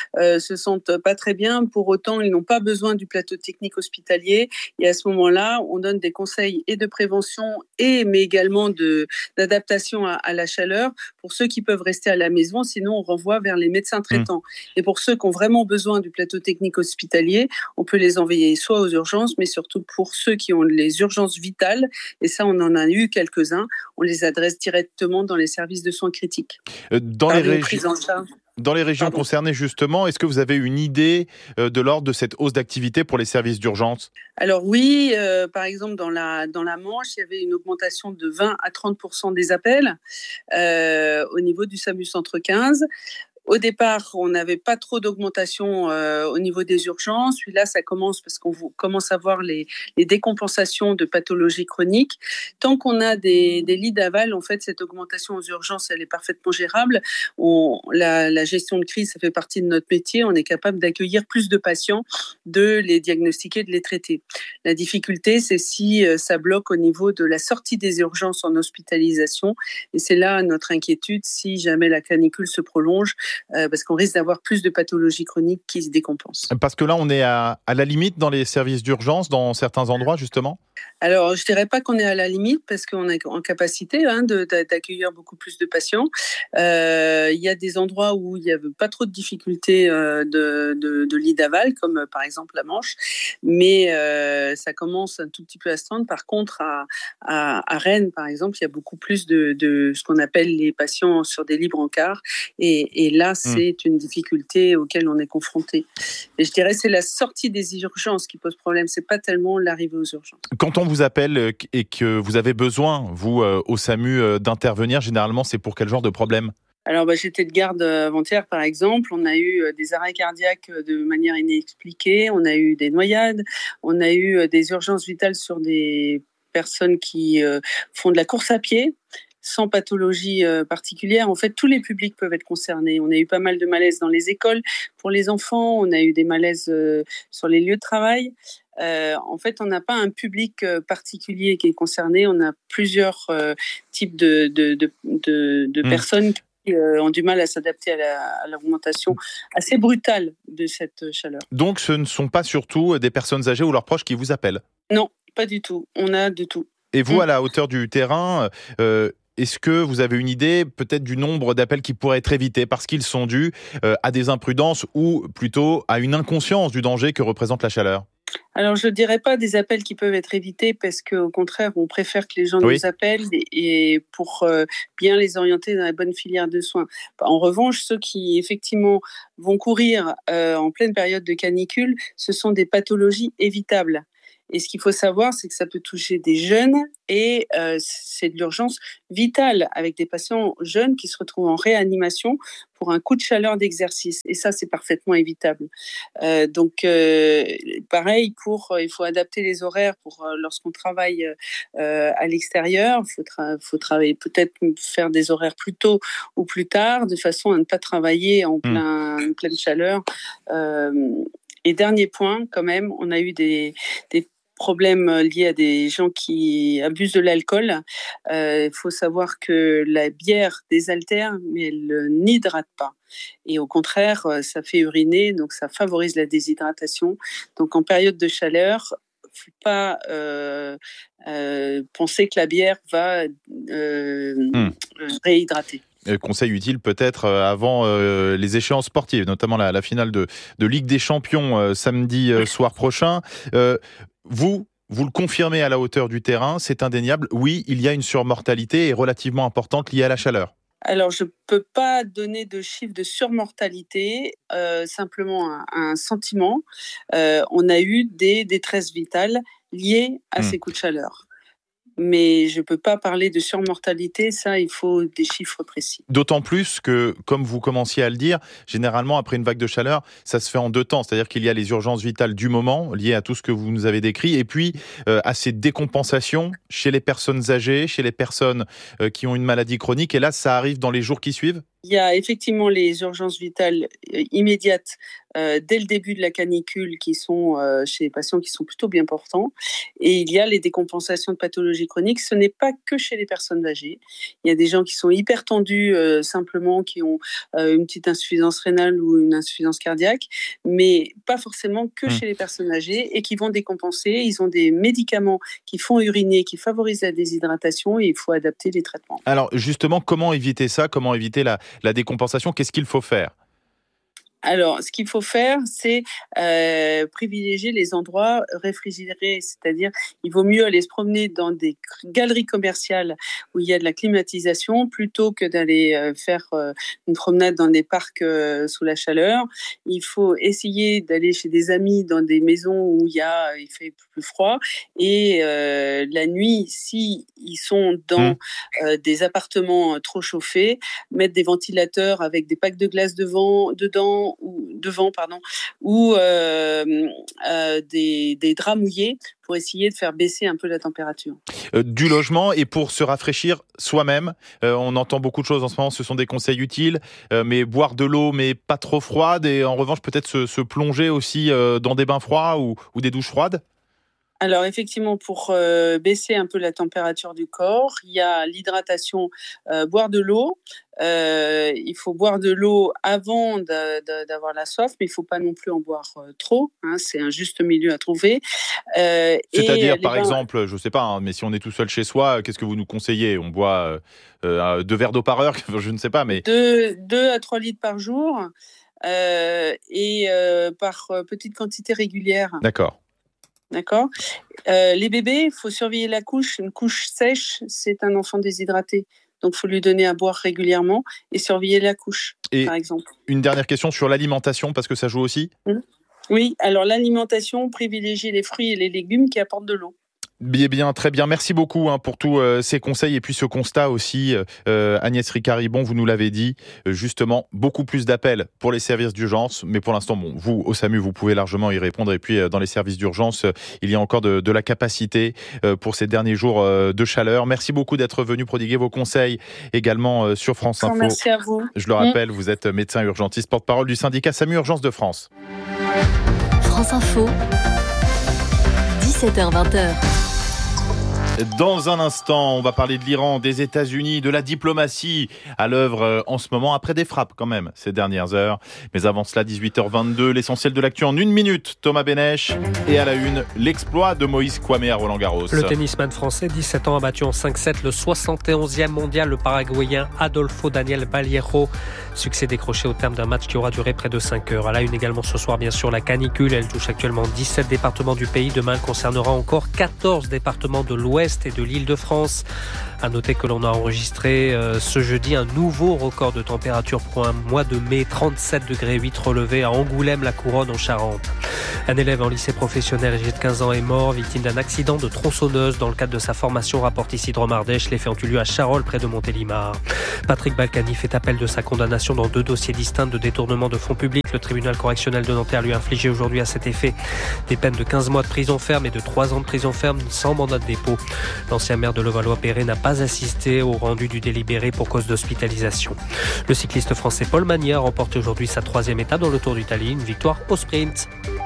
se sentent pas très bien. Pour autant, ils n'ont pas besoin du plateau technique hospitalier. Et à ce moment-là, on donne des conseils et de prévention, mais également d'adaptation à la chaleur pour ceux qui peuvent rester à la maison. Sinon, on renvoie vers les médecins traitants. Et pour ceux qui ont vraiment besoin du plateau technique hospitalier, on peut les envoyer soit aux urgences, mais surtout pour ceux qui ont les urgences vitales. Et ça, on en a eu quelques-uns. On les adresse directement dans les services de soins critiques. Dans les régions concernées, justement, est-ce que vous avez une idée de l'ordre de cette hausse d'activité pour les services d'urgence ? Alors oui, par exemple, dans la Manche, il y avait une augmentation de 20 à 30% des appels au niveau du SAMU Centre 15. Au départ, on n'avait pas trop d'augmentation au niveau des urgences. Puis là, ça commence parce qu'on commence à voir les décompensations de pathologies chroniques. Tant qu'on a des lits d'aval, en fait, cette augmentation aux urgences, elle est parfaitement gérable. La gestion de crise, ça fait partie de notre métier. On est capable d'accueillir plus de patients, de les diagnostiquer, de les traiter. La difficulté, c'est si ça bloque au niveau de la sortie des urgences en hospitalisation. Et c'est là notre inquiétude si jamais la canicule se prolonge. Parce qu'on risque d'avoir plus de pathologies chroniques qui se décompensent. Parce que là, on est à la limite dans les services d'urgence, dans certains endroits, justement ? Alors, je ne dirais pas qu'on est à la limite, parce qu'on est en capacité d'accueillir beaucoup plus de patients. Il y a des endroits où il n'y avait pas trop de difficultés de lits d'aval, comme par exemple la Manche, mais ça commence un tout petit peu à se tendre. Par contre, à Rennes, par exemple, il y a beaucoup plus de ce qu'on appelle les patients sur des lits brancards, et là, c'est une difficulté auquel on est confronté. Et je dirais que c'est la sortie des urgences qui pose problème, c'est pas tellement l'arrivée aux urgences. Quand on vous appelle et que vous avez besoin, vous, au SAMU, d'intervenir, généralement, c'est pour quel genre de problème ? Alors, j'étais de garde avant-hier, par exemple. On a eu des arrêts cardiaques de manière inexpliquée. On a eu des noyades. On a eu des urgences vitales sur des personnes qui font de la course à pied, sans pathologie particulière. En fait, tous les publics peuvent être concernés. On a eu pas mal de malaises dans les écoles pour les enfants. On a eu des malaises sur les lieux de travail. En fait, on n'a pas un public particulier qui est concerné. On a plusieurs types de personnes qui ont du mal à s'adapter à l'augmentation assez brutale de cette chaleur. Donc, ce ne sont pas surtout des personnes âgées ou leurs proches qui vous appellent ? Non, pas du tout. On a de tout. Et vous, à la hauteur du terrain, est-ce que vous avez une idée peut-être du nombre d'appels qui pourraient être évités parce qu'ils sont dus à des imprudences ou plutôt à une inconscience du danger que représente la chaleur ? Alors, je ne dirais pas des appels qui peuvent être évités parce qu'au contraire, on préfère que les gens nous appellent et pour bien les orienter dans la bonne filière de soins. En revanche, ceux qui, effectivement, vont courir en pleine période de canicule, ce sont des pathologies évitables. Et ce qu'il faut savoir, c'est que ça peut toucher des jeunes et c'est de l'urgence vitale avec des patients jeunes qui se retrouvent en réanimation pour un coup de chaleur d'exercice. Et ça, c'est parfaitement évitable. Donc, pareil, il faut adapter les horaires pour lorsqu'on travaille à l'extérieur. Il faut travailler, peut-être faire des horaires plus tôt ou plus tard, de façon à ne pas travailler en pleine chaleur. Et dernier point, quand même, on a eu des problèmes liés à des gens qui abusent de l'alcool. Il faut savoir que la bière désaltère, mais elle n'hydrate pas. Et au contraire, ça fait uriner, donc ça favorise la déshydratation. Donc en période de chaleur, il ne faut pas penser que la bière va réhydrater. Conseil utile peut-être avant les échéances sportives, notamment la finale de Ligue des Champions samedi soir prochain. Vous le confirmez à la hauteur du terrain, c'est indéniable. Oui, il y a une surmortalité et relativement importante liée à la chaleur. Alors, je ne peux pas donner de chiffre de surmortalité, simplement un sentiment. On a eu des détresses vitales liées à ces coups de chaleur. Mais je ne peux pas parler de surmortalité, ça, il faut des chiffres précis. D'autant plus que, comme vous commenciez à le dire, généralement, après une vague de chaleur, ça se fait en deux temps. C'est-à-dire qu'il y a les urgences vitales du moment, liées à tout ce que vous nous avez décrit, et puis à ces décompensations chez les personnes âgées, chez les personnes qui ont une maladie chronique. Et là, ça arrive dans les jours qui suivent ? Il y a effectivement les urgences vitales immédiates dès le début de la canicule qui sont chez les patients qui sont plutôt bien portants. Et il y a les décompensations de pathologies chroniques. Ce n'est pas que chez les personnes âgées. Il y a des gens qui sont hyper tendus simplement, qui ont une petite insuffisance rénale ou une insuffisance cardiaque, mais pas forcément que chez les personnes âgées et qui vont décompenser. Ils ont des médicaments qui font uriner, qui favorisent la déshydratation et il faut adapter les traitements. Alors justement, comment éviter ça ? Comment éviter la décompensation ? Qu'est-ce qu'il faut faire ? Alors, ce qu'il faut faire, c'est privilégier les endroits réfrigérés, c'est-à-dire il vaut mieux aller se promener dans des galeries commerciales où il y a de la climatisation plutôt que d'aller faire une promenade dans des parcs sous la chaleur. Il faut essayer d'aller chez des amis dans des maisons où il fait plus froid et la nuit, si ils sont dans des appartements trop chauffés, mettre des ventilateurs avec des packs de glace devant ou des draps mouillés pour essayer de faire baisser un peu la température. Du logement et pour se rafraîchir soi-même, on entend beaucoup de choses en ce moment, ce sont des conseils utiles, mais boire de l'eau mais pas trop froide et en revanche peut-être se plonger aussi dans des bains froids ou des douches froides. Alors effectivement, pour baisser un peu la température du corps, il y a l'hydratation, boire de l'eau. Il faut boire de l'eau avant d'avoir la soif, mais il ne faut pas non plus en boire trop. C'est un juste milieu à trouver. C'est-à-dire, par exemple, je ne sais pas, mais si on est tout seul chez soi, qu'est-ce que vous nous conseillez ? On boit 2 verres d'eau par heure, je ne sais pas. Mais 2 à 3 litres par jour et par petite quantité régulière. D'accord. Les bébés, il faut surveiller la couche. Une couche sèche, c'est un enfant déshydraté. Donc, il faut lui donner à boire régulièrement et surveiller la couche, par exemple. Une dernière question sur l'alimentation, parce que ça joue aussi ? Oui, alors l'alimentation, privilégier les fruits et les légumes qui apportent de l'eau. Bien, très bien. Merci beaucoup pour tous ces conseils et puis ce constat aussi. Agnès Ricard-Ribon, vous nous l'avez dit, justement, beaucoup plus d'appels pour les services d'urgence. Mais pour l'instant, vous, au SAMU, vous pouvez largement y répondre. Et puis, dans les services d'urgence, il y a encore de la capacité pour ces derniers jours de chaleur. Merci beaucoup d'être venu prodiguer vos conseils également sur France Info. Merci à vous. Je le rappelle, vous êtes médecin urgentiste, porte-parole du syndicat SAMU Urgence de France. France Info, 17h-20h. Dans un instant, on va parler de l'Iran, des États-Unis, de la diplomatie à l'œuvre en ce moment, après des frappes quand même ces dernières heures. Mais avant cela, 18h22, l'essentiel de l'actu en 1 minute. Thomas Benech et à la une, l'exploit de Moïse Kouamé à Roland-Garros. Le tennisman français, 17 ans, a battu en 5-7 le 71e mondial, le Paraguayen Adolfo Daniel Vallejo. Succès décroché au terme d'un match qui aura duré près de 5 heures. À la une également ce soir, bien sûr, la canicule. Elle touche actuellement 17 départements du pays. Demain, elle concernera encore 14 départements de l'Ouest et de l'Île-de-France. À noter que l'on a enregistré ce jeudi un nouveau record de température pour un mois de mai, 37 degrés 8 relevé à Angoulême-la-Couronne en Charente. Un élève en lycée professionnel âgé de 15 ans est mort, victime d'un accident de tronçonneuse dans le cadre de sa formation, rapporte ici Drôme Ardèche. Les faits ont eu lieu à Charolles, près de Montélimar. Patrick Balkany fait appel de sa condamnation dans 2 dossiers distincts de détournement de fonds publics. Le tribunal correctionnel de Nanterre lui a infligé aujourd'hui à cet effet des peines de 15 mois de prison ferme et de 3 ans de prison ferme sans mandat de dépôt. L'ancien maire de Levallois-Perret n'a pas assisté au rendu du délibéré pour cause d'hospitalisation. Le cycliste français Paul Magny a remporté aujourd'hui sa 3e étape dans le Tour d'Italie, une victoire au sprint.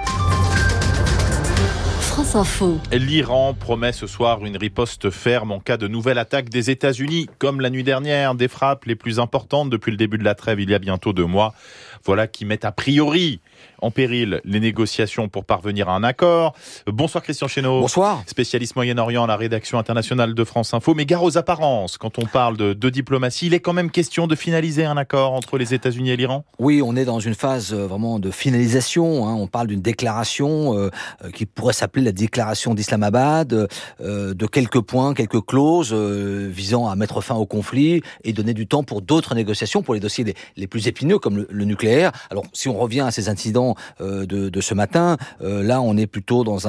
France Info. L'Iran promet ce soir une riposte ferme en cas de nouvelle attaque des États-Unis, comme la nuit dernière, des frappes les plus importantes depuis le début de la trêve il y a bientôt 2 mois. Voilà qui met a priori en péril les négociations pour parvenir à un accord. Bonsoir Christian Chesneau. Bonsoir. Spécialiste Moyen-Orient à la rédaction internationale de France Info. Mais gare aux apparences, quand on parle de diplomatie, il est quand même question de finaliser un accord entre les États-Unis et l'Iran ? Oui, on est dans une phase vraiment de finalisation. On parle d'une déclaration qui pourrait s'appeler la déclaration d'Islamabad, de quelques points, quelques clauses visant à mettre fin au conflit et donner du temps pour d'autres négociations, pour les dossiers les plus épineux comme le nucléaire. Alors, si on revient à ces incidents de ce matin, là, on est plutôt dans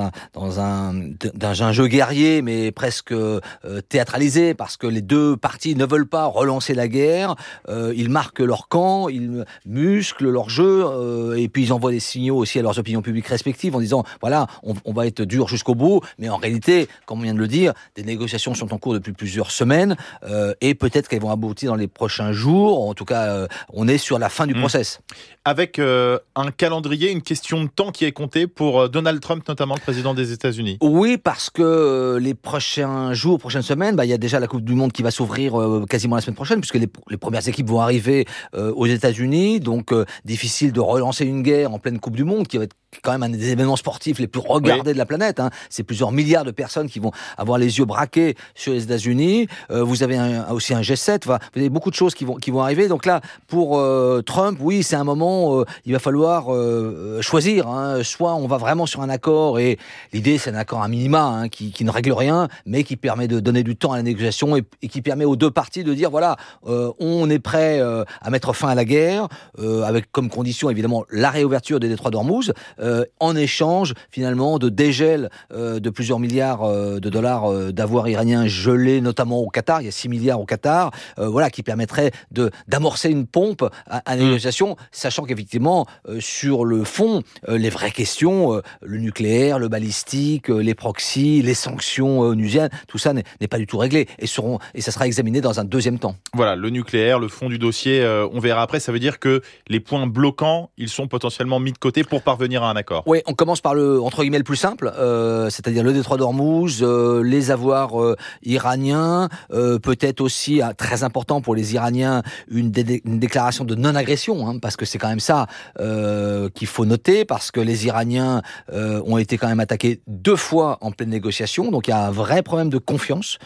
un jeu guerrier, mais presque théâtralisé, parce que les 2 parties ne veulent pas relancer la guerre. Ils marquent leur camp, ils musclent leur jeu, et puis ils envoient des signaux aussi à leurs opinions publiques respectives en disant, voilà, on va être dur jusqu'au bout, mais en réalité, comme on vient de le dire, des négociations sont en cours depuis plusieurs semaines, et peut-être qu'elles vont aboutir dans les prochains jours. En tout cas, on est sur la fin du process. Avec un calendrier, une question de temps qui est comptée pour Donald Trump, notamment le président des États-Unis. Oui, parce que les prochains jours, prochaines semaines, il y a déjà la Coupe du Monde qui va s'ouvrir quasiment la semaine prochaine, puisque les premières équipes vont arriver aux États-Unis, donc difficile de relancer une guerre en pleine Coupe du Monde, qui va être quand même un des événements sportifs les plus regardés de la planète. C'est plusieurs milliards de personnes qui vont avoir les yeux braqués sur les États-Unis. Vous avez aussi un G7. Vous avez beaucoup de choses qui vont arriver. Donc là, pour Trump, oui, c'est un moment. Il va falloir choisir. Soit on va vraiment sur un accord, et l'idée c'est un accord à minima qui ne règle rien, mais qui permet de donner du temps à la négociation et qui permet aux 2 parties de dire voilà, on est prêt à mettre fin à la guerre, avec comme condition évidemment la réouverture des détroits d'Ormuz. En échange finalement de dégel de plusieurs milliards de dollars d'avoirs iraniens gelés, notamment au Qatar. Il y a 6 milliards au Qatar, qui permettrait d'amorcer une pompe à la négociation, sachant qu'effectivement sur le fond, les vraies questions, le nucléaire, le balistique, les proxys, les sanctions onusiennes, tout ça n'est pas du tout réglé et ça sera examiné dans un 2e temps. Voilà, le nucléaire, le fond du dossier, on verra après. Ça veut dire que les points bloquants, ils sont potentiellement mis de côté pour parvenir à un accord. Oui, on commence par le plus simple, c'est-à-dire le détroit d'Ormuz, les avoirs iraniens, peut-être aussi, très important pour les Iraniens, une déclaration de non-agression, parce que c'est quand même ça qu'il faut noter, parce que les Iraniens ont été quand même attaqués 2 fois en pleine négociation, donc il y a un vrai problème de confiance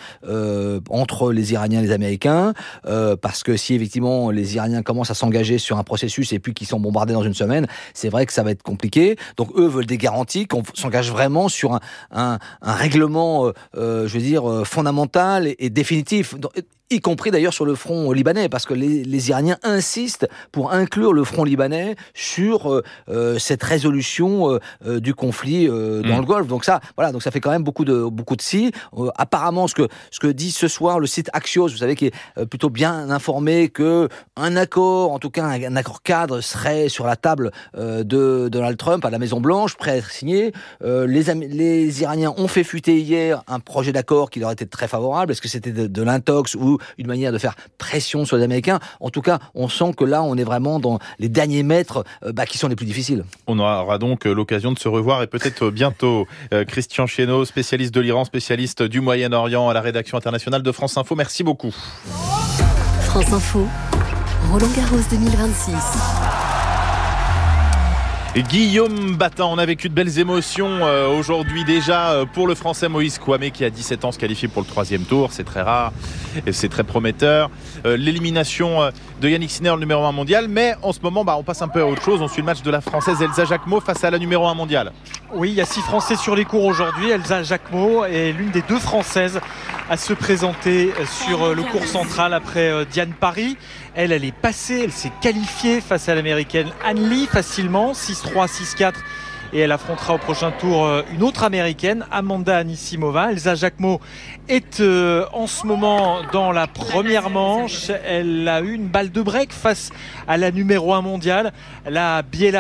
entre les Iraniens et les Américains, parce que si effectivement les Iraniens commencent à s'engager sur un processus et puis qu'ils sont bombardés dans une semaine, c'est vrai que ça va être compliqué. Donc eux veulent des garanties, qu'on s'engage vraiment sur un règlement, fondamental et définitif. y compris d'ailleurs sur le front libanais, parce que les Iraniens insistent pour inclure le front libanais sur cette résolution du conflit dans le Golfe. Donc ça fait quand même beaucoup de si. Apparemment, ce que dit ce soir le site Axios, vous savez, qui est plutôt bien informé, que un accord, en tout cas un accord cadre, serait sur la table de Donald Trump à la Maison Blanche, prêt à être signé. Les Iraniens ont fait fuiter hier un projet d'accord qui leur était très favorable. Est-ce que c'était de l'intox ou une manière de faire pression sur les Américains? En tout cas, on sent que là, on est vraiment dans les derniers mètres qui sont les plus difficiles. On aura donc l'occasion de se revoir, et peut-être bientôt. Christian Chesneau, spécialiste de l'Iran, spécialiste du Moyen-Orient à la rédaction internationale de France Info. Merci beaucoup. France Info, Roland-Garros 2026. Guillaume Batin, on a vécu de belles émotions aujourd'hui déjà pour le Français Moïse Kouamé, qui a 17 ans, se qualifie pour le 3e tour. C'est très rare et c'est très prometteur. L'élimination de Yannick Sinner, le numéro 1 mondial. Mais en ce moment, on passe un peu à autre chose. On suit le match de la Française Elsa Jacquemot face à la numéro 1 mondiale. Oui, il y a 6 Français sur les cours aujourd'hui. Elsa Jacquemot est l'une des 2 Françaises à se présenter sur le cours central après Diane Parry. Elle est passée, elle s'est qualifiée face à l'américaine Ann Lee facilement, 6-3, 6-4. Et elle affrontera au prochain tour une autre américaine, Amanda Anisimova. Elsa Jacquemot est en ce moment dans la première manche. Elle a eu une balle de break face à la numéro 1 mondiale, la Biélorusse.